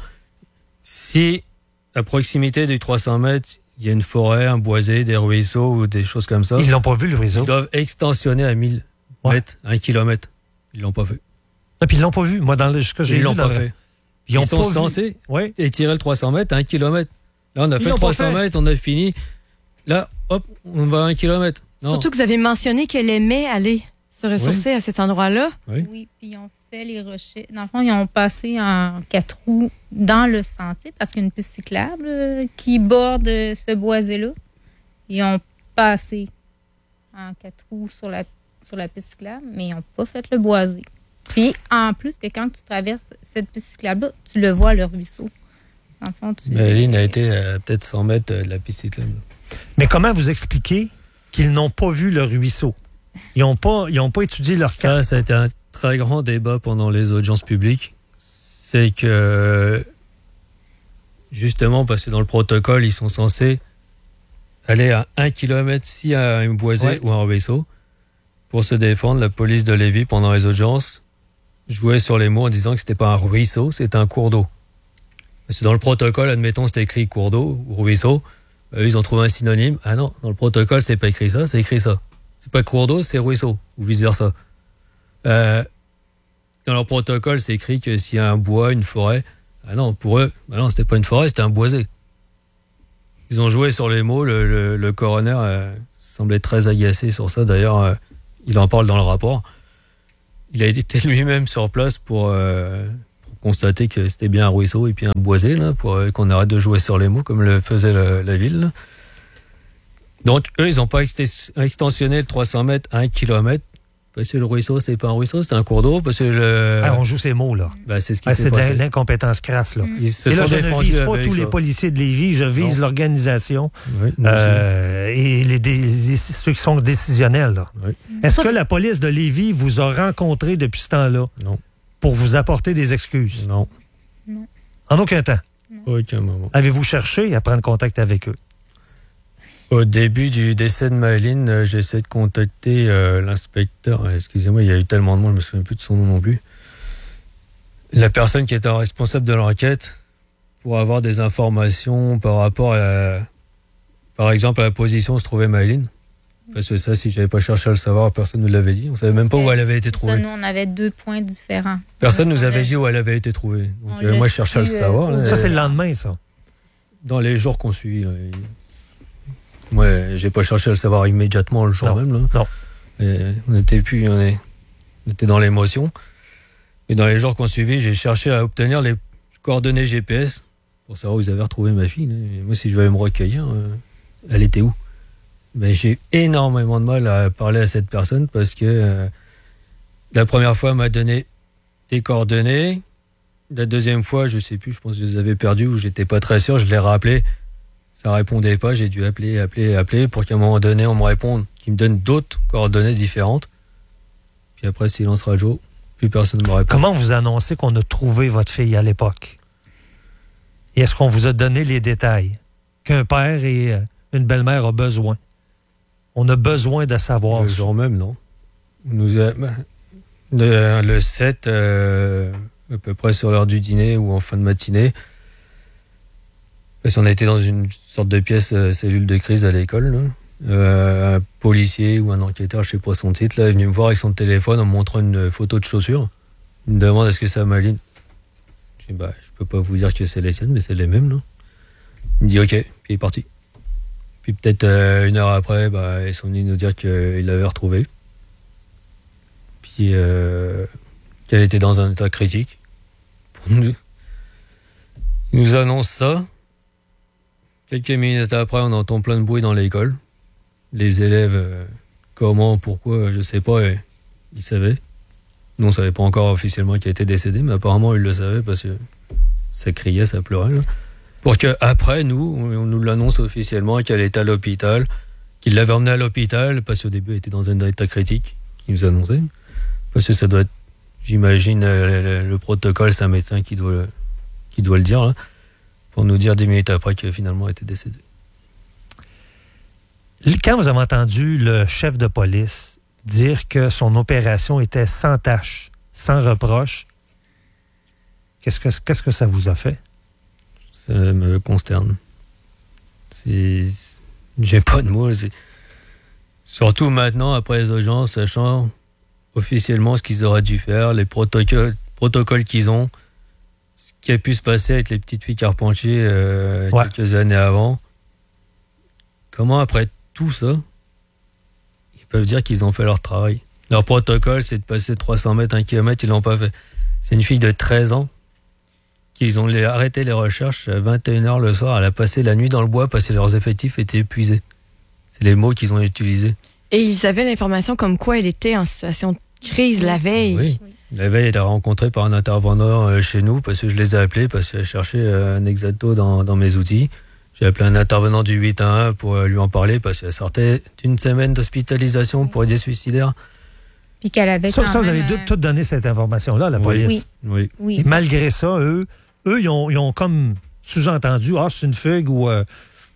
si à proximité du trois cents mètres, il y a une forêt, un boisé, des ruisseaux ou des choses comme ça. Ils l'ont pas vu, le ruisseau. Ils doivent extensionner à mille Ouais. mètres, un kilomètre. Ils l'ont pas fait. Et puis ils l'ont pas vu. Moi, dans le, ce que j'ai Ils lu l'ont dans pas le- fait. Ils, Ils, ont sont pas vu. censés Ouais. étirer le trois cents mètres à un kilomètre. Là, on a Ils fait l'ont le pas trois cents fait. mètres, on a fini. Là, hop, on va à un kilomètre. Non. Surtout que vous avez mentionné qu'elle aimait aller se ressourcer à cet endroit-là. Oui. Oui, puis ils ont fait les recherches. Dans le fond, ils ont passé en quatre roues dans le sentier parce qu'il y a une piste cyclable euh, qui borde euh, ce boisé-là. Ils ont passé en quatre roues sur la, sur la piste cyclable, mais ils n'ont pas fait le boisé. Puis, en plus, que quand tu traverses cette piste cyclable-là, tu le vois, le ruisseau. Dans le fond, tu... Maëlyn a été à peut-être cent mètres de la piste cyclable. Mais comment vous expliquez qu'ils n'ont pas vu le ruisseau? Ils n'ont pas, ils ont pas étudié leur Ça, carte. ça a été un très grand débat pendant les audiences publiques. C'est que, justement, parce que dans le protocole, ils sont censés aller à un kilomètre s'il y a un boisé Ouais. ou un ruisseau. Pour se défendre, la police de Lévis, pendant les audiences, jouait sur les mots en disant que c'était pas un ruisseau, c'était un cours d'eau. Parce que dans le protocole, admettons, c'était écrit cours d'eau ou ruisseau. Euh, ils ont trouvé un synonyme. Ah non, dans le protocole, c'est pas écrit ça, c'est écrit ça. C'est pas cours d'eau, c'est ruisseau, ou vice-versa. Euh, dans leur protocole, c'est écrit que s'il y a un bois, une forêt, ah non, pour eux, bah non, c'était pas une forêt, c'était un boisé. Ils ont joué sur les mots, le, le, le coroner euh, semblait très agacé sur ça, d'ailleurs, euh, il en parle dans le rapport. Il a été lui-même sur place pour, euh, pour constater que c'était bien un ruisseau et puis un boisé, là, pour euh, qu'on arrête de jouer sur les mots comme le faisait la, la ville, là. Donc, eux, ils n'ont pas extensionné le trois cents mètres à un kilomètre. Parce que le ruisseau, c'est pas un ruisseau, c'est un cours d'eau. Parce que le... ah, on joue ces mots, là. Ben, c'est ce qui ah, s'est c'est passé. de l'incompétence crasse, là. Ils se et là, sont je ne vise pas tous ça. les policiers de Lévis, je vise non. l'organisation oui, euh, et les, dé- les, ceux qui sont décisionnels, là. Oui. Est-ce que la police de Lévis vous a rencontré depuis ce temps-là? Non. Pour vous apporter des excuses? Non. Non. En aucun temps? Non. Aucun moment. Avez-vous cherché à prendre contact avec eux? Au début du décès de Maëlyn, euh, j'ai essayé de contacter euh, l'inspecteur. Excusez-moi, il y a eu tellement de monde, je me souviens plus de son nom non plus. La personne qui était responsable de l'enquête pour avoir des informations par rapport à, la, par exemple, à la position où se trouvait Maëlyn. Parce que ça, si j'avais pas cherché à le savoir, personne ne nous l'avait dit. On savait même pas où elle avait été trouvée. Ça, nous, on avait deux points différents. Personne on nous avait avait... dit où elle avait été trouvée. Donc, euh, moi, je cherchais à le savoir. Là, ça, c'est le lendemain, ça. Dans les jours qu'on suit. Là, moi, j'ai pas cherché à le savoir immédiatement le jour non. même. Là. Non. Et on était plus, on, est, on était dans l'émotion. Et dans les jours qu'on suivit, j'ai cherché à obtenir les coordonnées G P S pour savoir où ils avaient retrouvé ma fille. Et moi, si je vais me recueillir, euh, elle était où? Ben, j'ai énormément de mal à parler à cette personne parce que euh, la première fois, elle m'a donné des coordonnées. La deuxième fois, je sais plus, je pense que je les avais perdues ou j'étais pas très sûr. Je l'ai rappelé. Ça répondait pas, j'ai dû appeler, appeler, appeler pour qu'à un moment donné, on me réponde, qu'il me donne d'autres coordonnées différentes. Puis après, silence radio, plus personne ne me répond. Comment vous annoncez qu'on a trouvé votre fille à l'époque? Et est-ce qu'on vous a donné les détails? Qu'un père et une belle-mère ont besoin. On a besoin de savoir. Le jour même, non. Nous a, le, le sept, euh, à peu près sur l'heure du dîner ou en fin de matinée, parce qu'on a été dans une sorte de pièce euh, cellule de crise à l'école. Là. Euh, un policier ou un enquêteur, je sais pas son titre, là, est venu me voir avec son téléphone en me montrant une photo de chaussures. Il me demande est-ce que c'est Maëlyn. Je dis bah je peux pas vous dire que c'est les siennes, mais c'est les mêmes. Là. Il me dit ok, puis il est parti. Puis peut-être euh, une heure après, bah, ils sont venus nous dire qu'ils l'avaient retrouvée. Puis euh, qu'elle était dans un état critique. Pour nous. Ils nous annoncent ça. Quelques minutes après, on entend plein de bruit dans l'école. Les élèves, euh, comment, pourquoi, je sais pas, et ils savaient. Nous, on savait pas encore officiellement qu'il était décédé, mais apparemment, ils le savaient parce que ça criait, ça pleurait. Là. Pour qu'après, nous, on nous l'annonce officiellement qu'elle était à l'hôpital, qu'il l'avait emmenée à l'hôpital, parce qu'au début, elle était dans un état critique, qu'il nous annonçait. Parce que ça doit être, j'imagine, le, le, le protocole, c'est un médecin qui doit, qui doit le dire, là. Pour nous dire dix minutes après que finalement elle était décédée. Quand vous avez entendu le chef de police dire que son opération était sans tâche, sans reproche, qu'est-ce que, qu'est-ce que ça vous a fait? Ça me consterne. C'est... J'ai pas de mots. C'est... Surtout maintenant, après les audiences, sachant officiellement ce qu'ils auraient dû faire, les protocoles, protocoles qu'ils ont, ce qui a pu se passer avec les petites filles Carpentier euh, ouais. quelques années avant. Comment, après tout ça, ils peuvent dire qu'ils ont fait leur travail? Leur protocole, c'est de passer trois cents mètres, un kilomètre, ils l'ont pas fait. C'est une fille de treize ans qu'ils ont arrêté les recherches à vingt et une heures le soir. Elle a passé la nuit dans le bois parce que leurs effectifs étaient épuisés. C'est les mots qu'ils ont utilisés. Et ils avaient l'information comme quoi elle était en situation de crise la veille. Oui. La veille, elle était rencontrée par un intervenant chez nous parce que je les ai appelés parce qu'elle cherchait un exacto dans, dans mes outils. J'ai appelé un intervenant du huit un un pour lui en parler parce qu'elle sortait d'une semaine d'hospitalisation pour idée suicidaire. Puis qu'elle avait ça, quand ça, vous même... avez tout donné cette information-là à la oui. police. Oui. oui. Et malgré ça, eux, eux ils, ont, ils ont comme sous-entendu, ah, c'est une fugue ou... Euh,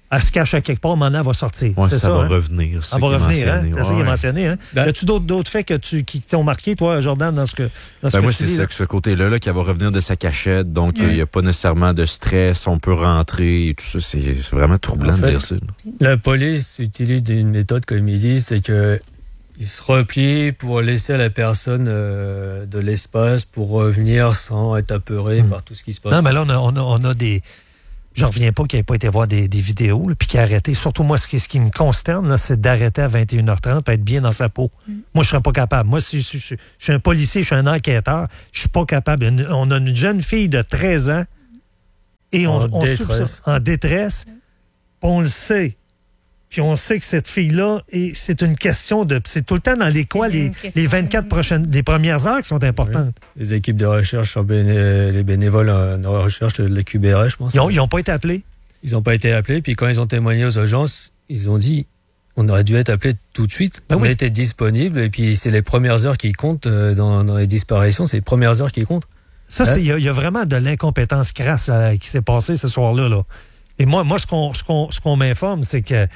Elle se cache à quelque part, maintenant, elle va sortir. Ouais, c'est ça, ça va hein? revenir. Elle va revenir, hein? C'est ouais. ça qu'il est mentionné. Hein? Ben, y a-tu d'autres, d'autres faits que tu, qui t'ont marqué, toi, Jordan, dans ce que, dans ce ben que moi, tu c'est dis, ça, là? que ce côté-là, là, qui va revenir de sa cachette. Donc, il Ouais. n'y a pas nécessairement de stress. On peut rentrer et tout ça. C'est, c'est vraiment troublant En fait, de dire ça. La police utilise une méthode, comme ils disent, c'est que ils se replient pour laisser à la personne euh, de l'espace pour revenir sans être apeuré Hmm. par tout ce qui se passe. Non, mais là, on a, on a, on a des... Je reviens pas qu'il n'ait pas été voir des, des vidéos, là, puis qu'il a arrêté. Surtout, moi, ce qui, ce qui me consterne, là, c'est d'arrêter à vingt et une heures trente et être bien dans sa peau. Mm. Moi, je serais pas capable. Moi, si, si, si, je suis un policier, je suis un enquêteur, je suis pas capable. Une- On a une jeune fille de treize ans et on, En on détresse. soupçonne- en détresse, puis on le sait. Puis on sait que cette fille-là, et c'est une question de... C'est tout le temps dans les quoi, les, les vingt-quatre prochaines... Les premières heures qui sont importantes. Les équipes de recherche, sont béné- les bénévoles en en recherche de la Q B R, je pense. Ils n'ont pas été appelés? Ils n'ont pas été appelés. Puis quand ils ont témoigné aux urgences, ils ont dit on aurait dû être appelés tout de suite. Ben on oui. était disponible. Et puis c'est les premières heures qui comptent euh, dans, dans les disparitions. C'est les premières heures qui comptent. Ça, Hein? c'est- il y, a- il y a vraiment de l'incompétence crasse là, qui s'est passée ce soir-là. Là. Et moi, moi ce qu'on ce qu'on, ce qu'on m'informe, c'est que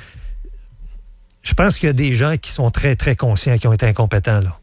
je pense qu'il y a des gens qui sont très, très conscients qui ont été incompétents. Là.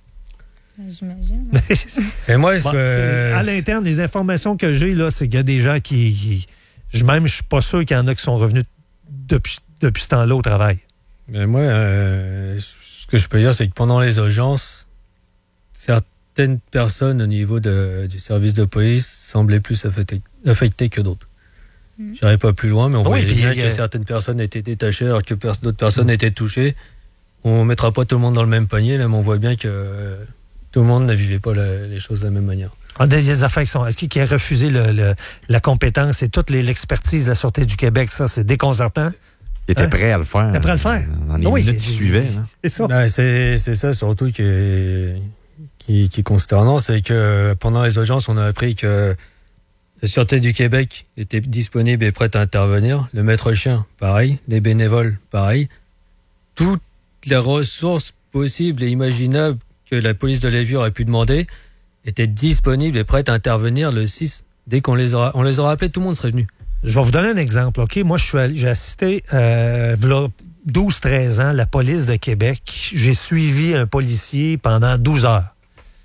J'imagine. Et moi, Bon, c'est- c'est- à l'interne, les informations que j'ai, là, c'est qu'il y a des gens qui... qui je, même, je suis pas sûr qu'il y en a qui sont revenus depuis, depuis ce temps-là au travail. Mais moi, euh, ce que je peux dire, c'est que pendant les audiences, certaines personnes au niveau de- du service de police semblaient plus affectées, affectées que d'autres. Mm. J'irai pas plus loin, mais on Ah oui, voyait puis bien il y a- que certaines personnes étaient détachées alors que pers- d'autres personnes étaient touchées. On mettra pas tout le monde dans le même panier, là, mais on voit bien que euh, tout le monde ne vivait pas la- les choses de la même manière. Ah, des, des affaires qui sont... Qui, qui a refusé le, le- la compétence et toute les- l'expertise de la Sûreté du Québec, ça, c'est déconcertant. Il était Hein? prêt à le faire. Il était prêt à le faire. Dans les Oui, minutes j'ai- qui suivaient. là. C'est ça. Ben, c'est, c'est ça surtout qui est, qui, qui est consternant, c'est que pendant les audiences, on a appris que la Sûreté du Québec était disponible et prête à intervenir. Le maître chien, pareil. Les bénévoles, pareil. Toutes les ressources possibles et imaginables que la police de Lévis aurait pu demander étaient disponibles et prêtes à intervenir le six. Dès qu'on les aura, on les aura appelés, tout le monde serait venu. Je vais vous donner un exemple, OK? Moi, je suis allé- j'ai assisté, euh, v'là douze treize ans, la police de Québec. J'ai suivi un policier pendant douze heures.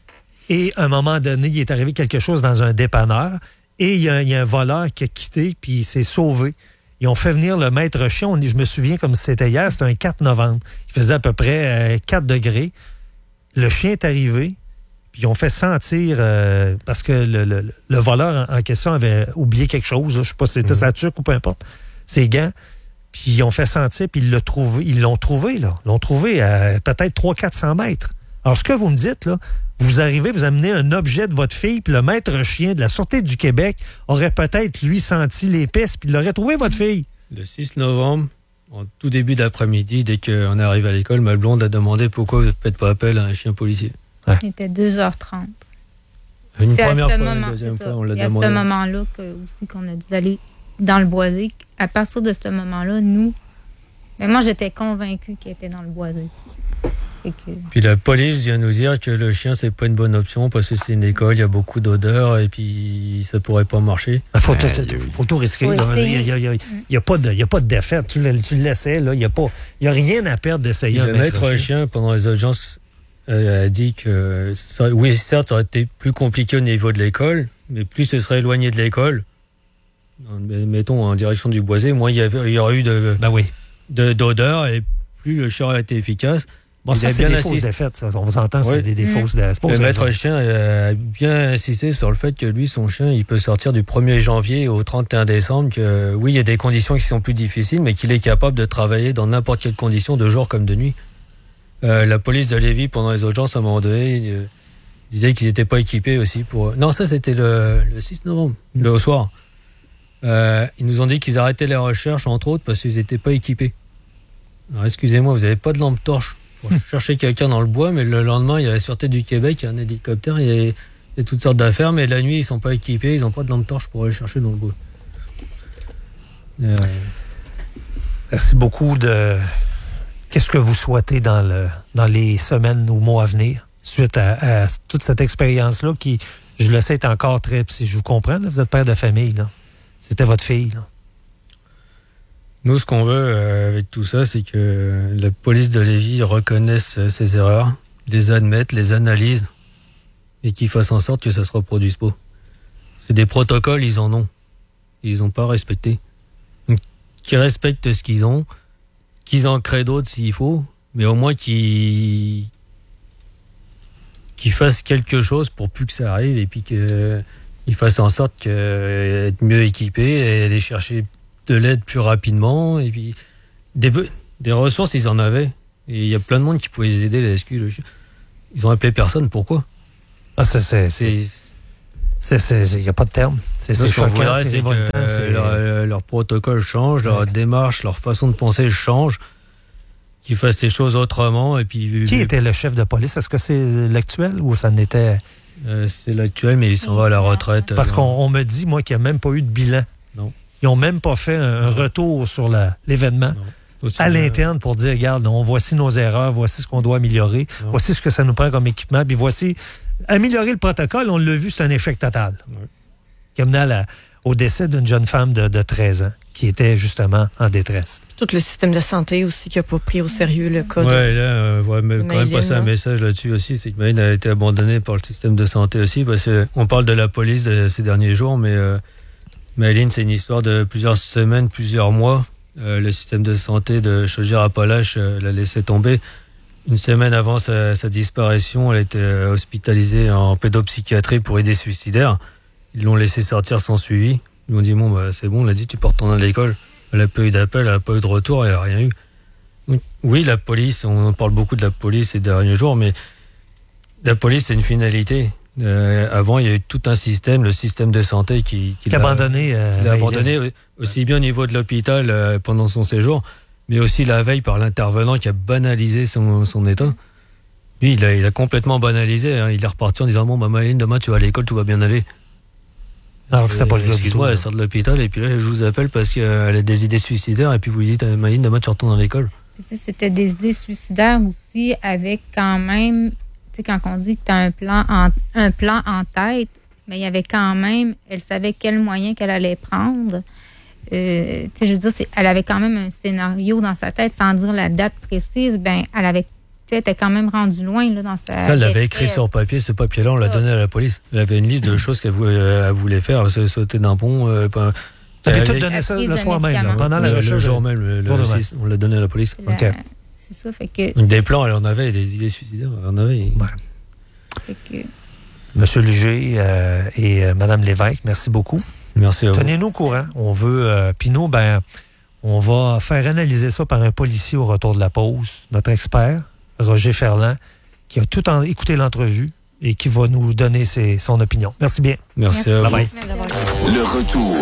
Et à un moment donné, il est arrivé quelque chose dans un dépanneur et il y a, il y a un voleur qui a quitté puis il s'est sauvé. Ils ont fait venir le maître chien. On- je me souviens comme si c'était hier, c'était un quatre novembre. Il faisait à peu près euh, quatre degrés. Le chien est arrivé, puis ils ont fait sentir, euh, parce que le, le- le voleur en, en question avait oublié quelque chose, là, je ne sais pas si c'était sa tuque ou peu importe, ses gants, puis ils ont fait sentir, puis ils l'ont trouvé, ils l'ont trouvé, là. Ils l'ont trouvé à peut-être trois cents à quatre cents mètres. Alors, ce que vous me dites, là, vous arrivez, vous amenez un objet de votre fille, puis le maître chien de la Sûreté du Québec aurait peut-être, lui, senti les pistes, puis il aurait trouvé votre fille. Le six novembre, en tout début d'après-midi, dès qu'on est arrivé à l'école, ma blonde a demandé pourquoi vous ne faites pas appel à un chien policier. Il était deux heures trente. Une C'est à première ce fois, moment, une deuxième c'est fois, ça. on l'a Et à demandé. ce moment-là que, aussi qu'on a dû aller dans le boisé. À partir de ce moment-là, nous, mais moi j'étais convaincue qu'il était dans le boisé. Et que, Puis la police vient nous dire que le chien, c'est pas une bonne option parce que c'est une école, il y a beaucoup d'odeurs et puis ça pourrait pas marcher. Il faut, tout- faut tout risquer. Faut là. Il essayer. n'y a, il y a- il y a pas de- il y a pas de défaite. Tu le, tu le laissais, là. Il n'y a, pas- il y a rien à perdre d'essayer Puis un le maître maître chien. chien, pendant les audiences, euh, a dit que, ça- oui, certes, ça aurait été plus compliqué au niveau de l'école, mais plus ce serait éloigné de l'école, en- mettons en direction du boisé, moins il y, avait, il y aurait eu de, de- d'odeur et plus le chien aurait été efficace. Bon, Il ça, a c'est bien des fausses insisté- défaites. Ça. On vous entend, c'est Oui. des, des Mm. fausses défaites. Le maître chien a bien insisté sur le fait que lui, son chien, il peut sortir du premier janvier au trente et un décembre, que oui, il y a des conditions qui sont plus difficiles, mais qu'il est capable de travailler dans n'importe quelle condition, de jour comme de nuit. Euh, la police de Lévis, pendant les audiences, à un moment donné, euh, disait qu'ils n'étaient pas équipés aussi pour... Non, ça, c'était le, le six novembre, le soir. Euh, ils nous ont dit qu'ils arrêtaient les recherches, entre autres, parce qu'ils n'étaient pas équipés. Alors, excusez-moi, vous n'avez pas de lampe torche pour chercher quelqu'un dans le bois, mais le lendemain, il y a la Sûreté du Québec, il y a un hélicoptère, il y a, il y a toutes sortes d'affaires, mais la nuit, ils ne sont pas équipés, ils n'ont pas de lampe torche pour aller chercher dans le bois. Euh, Merci beaucoup de... Qu'est-ce que vous souhaitez dans, le, dans les semaines ou mois à venir suite à, à toute cette expérience-là qui, je le sais, est encore très... Si je vous comprends, là, vous êtes père de famille, là. C'était votre fille, là. Nous, ce qu'on veut euh, avec tout ça, c'est que la police de Lévis reconnaisse euh, ses erreurs, les admette, les analyse et qu'ils fassent en sorte que ça se reproduise pas. C'est des protocoles, ils en ont. Ils n'ont pas respecté. Donc, qu'ils respectent ce qu'ils ont, qu'ils en créent d'autres s'il faut, mais au moins qu'ils qu'ils fassent quelque chose pour plus que ça arrive et puis qu'ils fassent en sorte qu'être mieux équipés et aller chercher de l'aide plus rapidement. Et puis des, des ressources, ils en avaient. Et il y a plein de monde qui pouvait les aider, les S Q. Ils ont appelé personne. Pourquoi? Ah, ça, c'est... Il n'y a pas de terme. C'est choquant, c'est révoltant. Euh, leur, leur protocole change, leur ouais. démarche, leur façon de penser change. Qu'ils fassent les choses autrement. Et puis, qui était le chef de police? Est-ce que c'est l'actuel ou ça n'était... Euh, c'est l'actuel, mais il s'en va à la retraite. Parce qu'on on me dit, moi, qu'il n'y a même pas eu de bilan. Non. Ils n'ont même pas fait un, un retour sur l'événement à l'interne pour dire, regarde, on, voici nos erreurs, voici ce qu'on doit améliorer, non. voici ce que ça nous prend comme équipement, puis voici... Améliorer le protocole, on l'a vu, c'est un échec total. Oui. Qui a mené à la, au décès d'une jeune femme de, de treize ans qui était justement en détresse. Tout le système de santé aussi qui n'a pas pris au sérieux le cas. Oui, de, là, euh, ouais, mais quand même passer un message là-dessus aussi, c'est que Maëlyn a été abandonnée par le système de santé aussi, parce qu'on parle de la police de ces derniers jours, mais euh, Maëlyn, c'est une histoire de plusieurs semaines, plusieurs mois. Euh, le système de santé de Chaudière-Appalaches euh, l'a laissé tomber. Une semaine avant sa, sa disparition, elle était hospitalisée en pédopsychiatrie pour idée suicidaire. Ils l'ont laissé sortir sans suivi. Ils m'ont dit, bon, bah, c'est bon, on l'a dit, tu peux retourner à l'école. Elle n'a pas eu d'appel, elle n'a pas eu de retour, elle n'a rien eu. Donc, oui, la police, on parle beaucoup de la police ces derniers jours, mais la police, c'est une finalité. Euh, avant, il y a eu tout un système, le système de santé qui, qui, qui l'a abandonné. Euh, l'a abandonné aussi bien au niveau de l'hôpital euh, pendant son séjour, mais aussi la veille par l'intervenant qui a banalisé son, son état. Lui, il a, il a complètement banalisé. Hein. Il est reparti en disant, bon, bah, Maëlyn, demain, tu vas à l'école, tout va bien aller. Alors que c'est pas le cas du tout. Elle sort de l'hôpital, et puis là, je vous appelle parce qu'elle a des idées suicidaires, et puis vous lui dites, Maëlyn, demain, tu retournes à l'école. C'était des idées suicidaires aussi, avec quand même, tu sais, quand on dit que tu as un plan en, un plan en tête, mais il y avait quand même, elle savait quels moyens qu'elle allait prendre. Euh, tu sais, je veux dire, elle avait quand même un scénario dans sa tête, sans dire la date précise. Ben, elle avait, elle était quand même rendue loin là, dans sa. Ça, elle l'avait écrit sur papier. Ce papier-là, on l'a donné à la police. Elle avait une liste de choses qu'elle voulait, elle voulait faire. Elle sauter d'un pont. Euh, tu avais tout donné ça le soir même, là, pendant la recherche. Le jour même, le, le six, on l'a donné à la police. La, okay. C'est ça, fait que. Donc, des plans, elle en avait, des idées suicidaires, elle en avait. Ouais. Fait que. Monsieur Luger euh, et euh, Mme Lévesque, merci beaucoup. Merci à vous. Tenez-nous au courant. On veut. Euh, Puis nous, ben, on va faire analyser ça par un policier au retour de la pause. Notre expert, Roger Ferland, qui a tout en, écouté l'entrevue et qui va nous donner ses, son opinion. Merci bien. Merci, Merci à vous. Merci. Le retour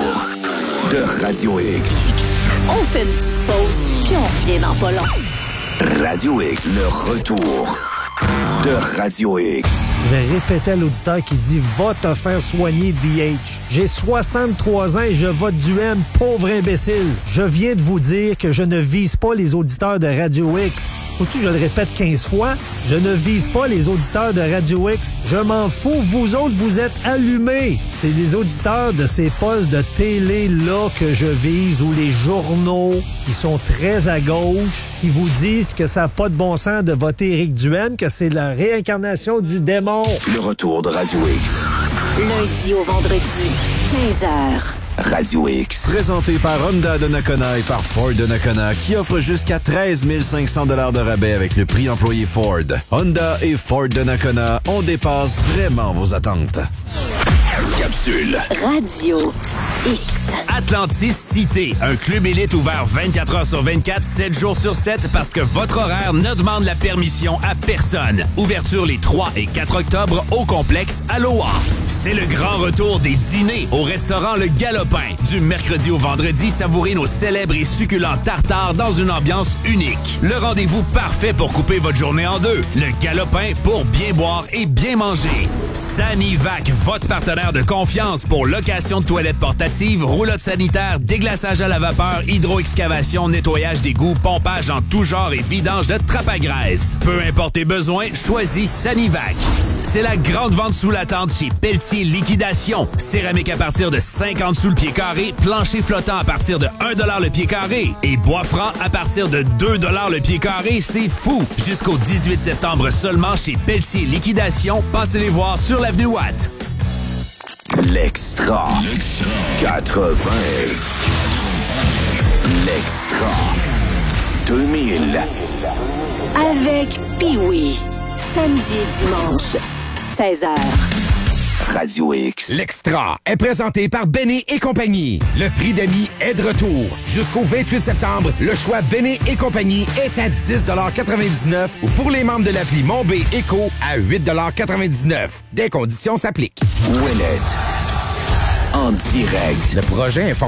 de Radio X. On fait une petite pause, puis on revient dans pas long. Radio X, le retour de Radio X. Je vais répéter à l'auditeur qui dit « Va te faire soigner, D H ». J'ai soixante-trois ans et je vote du M, pauvre imbécile. Je viens de vous dire que je ne vise pas les auditeurs de Radio X. Faut-tu que je le répète quinze fois? Je ne vise pas les auditeurs de Radio X. Je m'en fous, vous autres, vous êtes allumés. C'est les auditeurs de ces postes de télé-là que je vise, ou les journaux qui sont très à gauche, qui vous disent que ça n'a pas de bon sens de voter Éric Duhem, que c'est la réincarnation du démon. Le retour de Radio X. Lundi au vendredi, quinze heures. Radio X. Présenté par Honda de Nakona et par Ford de Nakona, qui offre jusqu'à treize mille cinq cents dollars de rabais avec le prix employé Ford. Honda et Ford de Nakona, on dépasse vraiment vos attentes. Capsule. Radio X. Atlantis Cité, un club élite ouvert vingt-quatre heures sur vingt-quatre, sept jours sur sept, parce que votre horaire ne demande la permission à personne. Ouverture les trois et quatre octobre au complexe Aloha. C'est le grand retour des dîners au restaurant Le Galopin. Du mercredi au vendredi, savourez nos célèbres et succulents tartares dans une ambiance unique. Le rendez-vous parfait pour couper votre journée en deux. Le Galopin pour bien boire et bien manger. Sanivac, votre partenaire partenaire de confiance pour location de toilettes portatives, roulotte sanitaire, déglaçage à la vapeur, hydro-excavation, nettoyage d'égouts, pompage en tout genre et vidange de trappe à graisse. Peu importe tes besoins, choisis Sanivac. C'est la grande vente sous la tente chez Pelletier Liquidation. Céramique à partir de cinquante sous le pied carré, plancher flottant à partir de un dollar le pied carré et bois franc à partir de deux dollars le pied carré. C'est fou! Jusqu'au dix-huit septembre seulement chez Pelletier Liquidation. Passez les voir sur l'avenue Watt. L'Extra. quatre-vingts. L'Extra. deux mille. Avec Pee-Wee. Samedi et dimanche, seize heures. Radio X. L'Extra est présenté par Béné et compagnie. Le prix d'amis est de retour. Jusqu'au vingt-huit septembre, le choix Béné et compagnie est à dix quatre-vingt-dix-neuf ou pour les membres de l'appli Mon B Éco à huit quatre-vingt-dix-neuf. Des conditions s'appliquent. Ouellette. En direct. Le projet est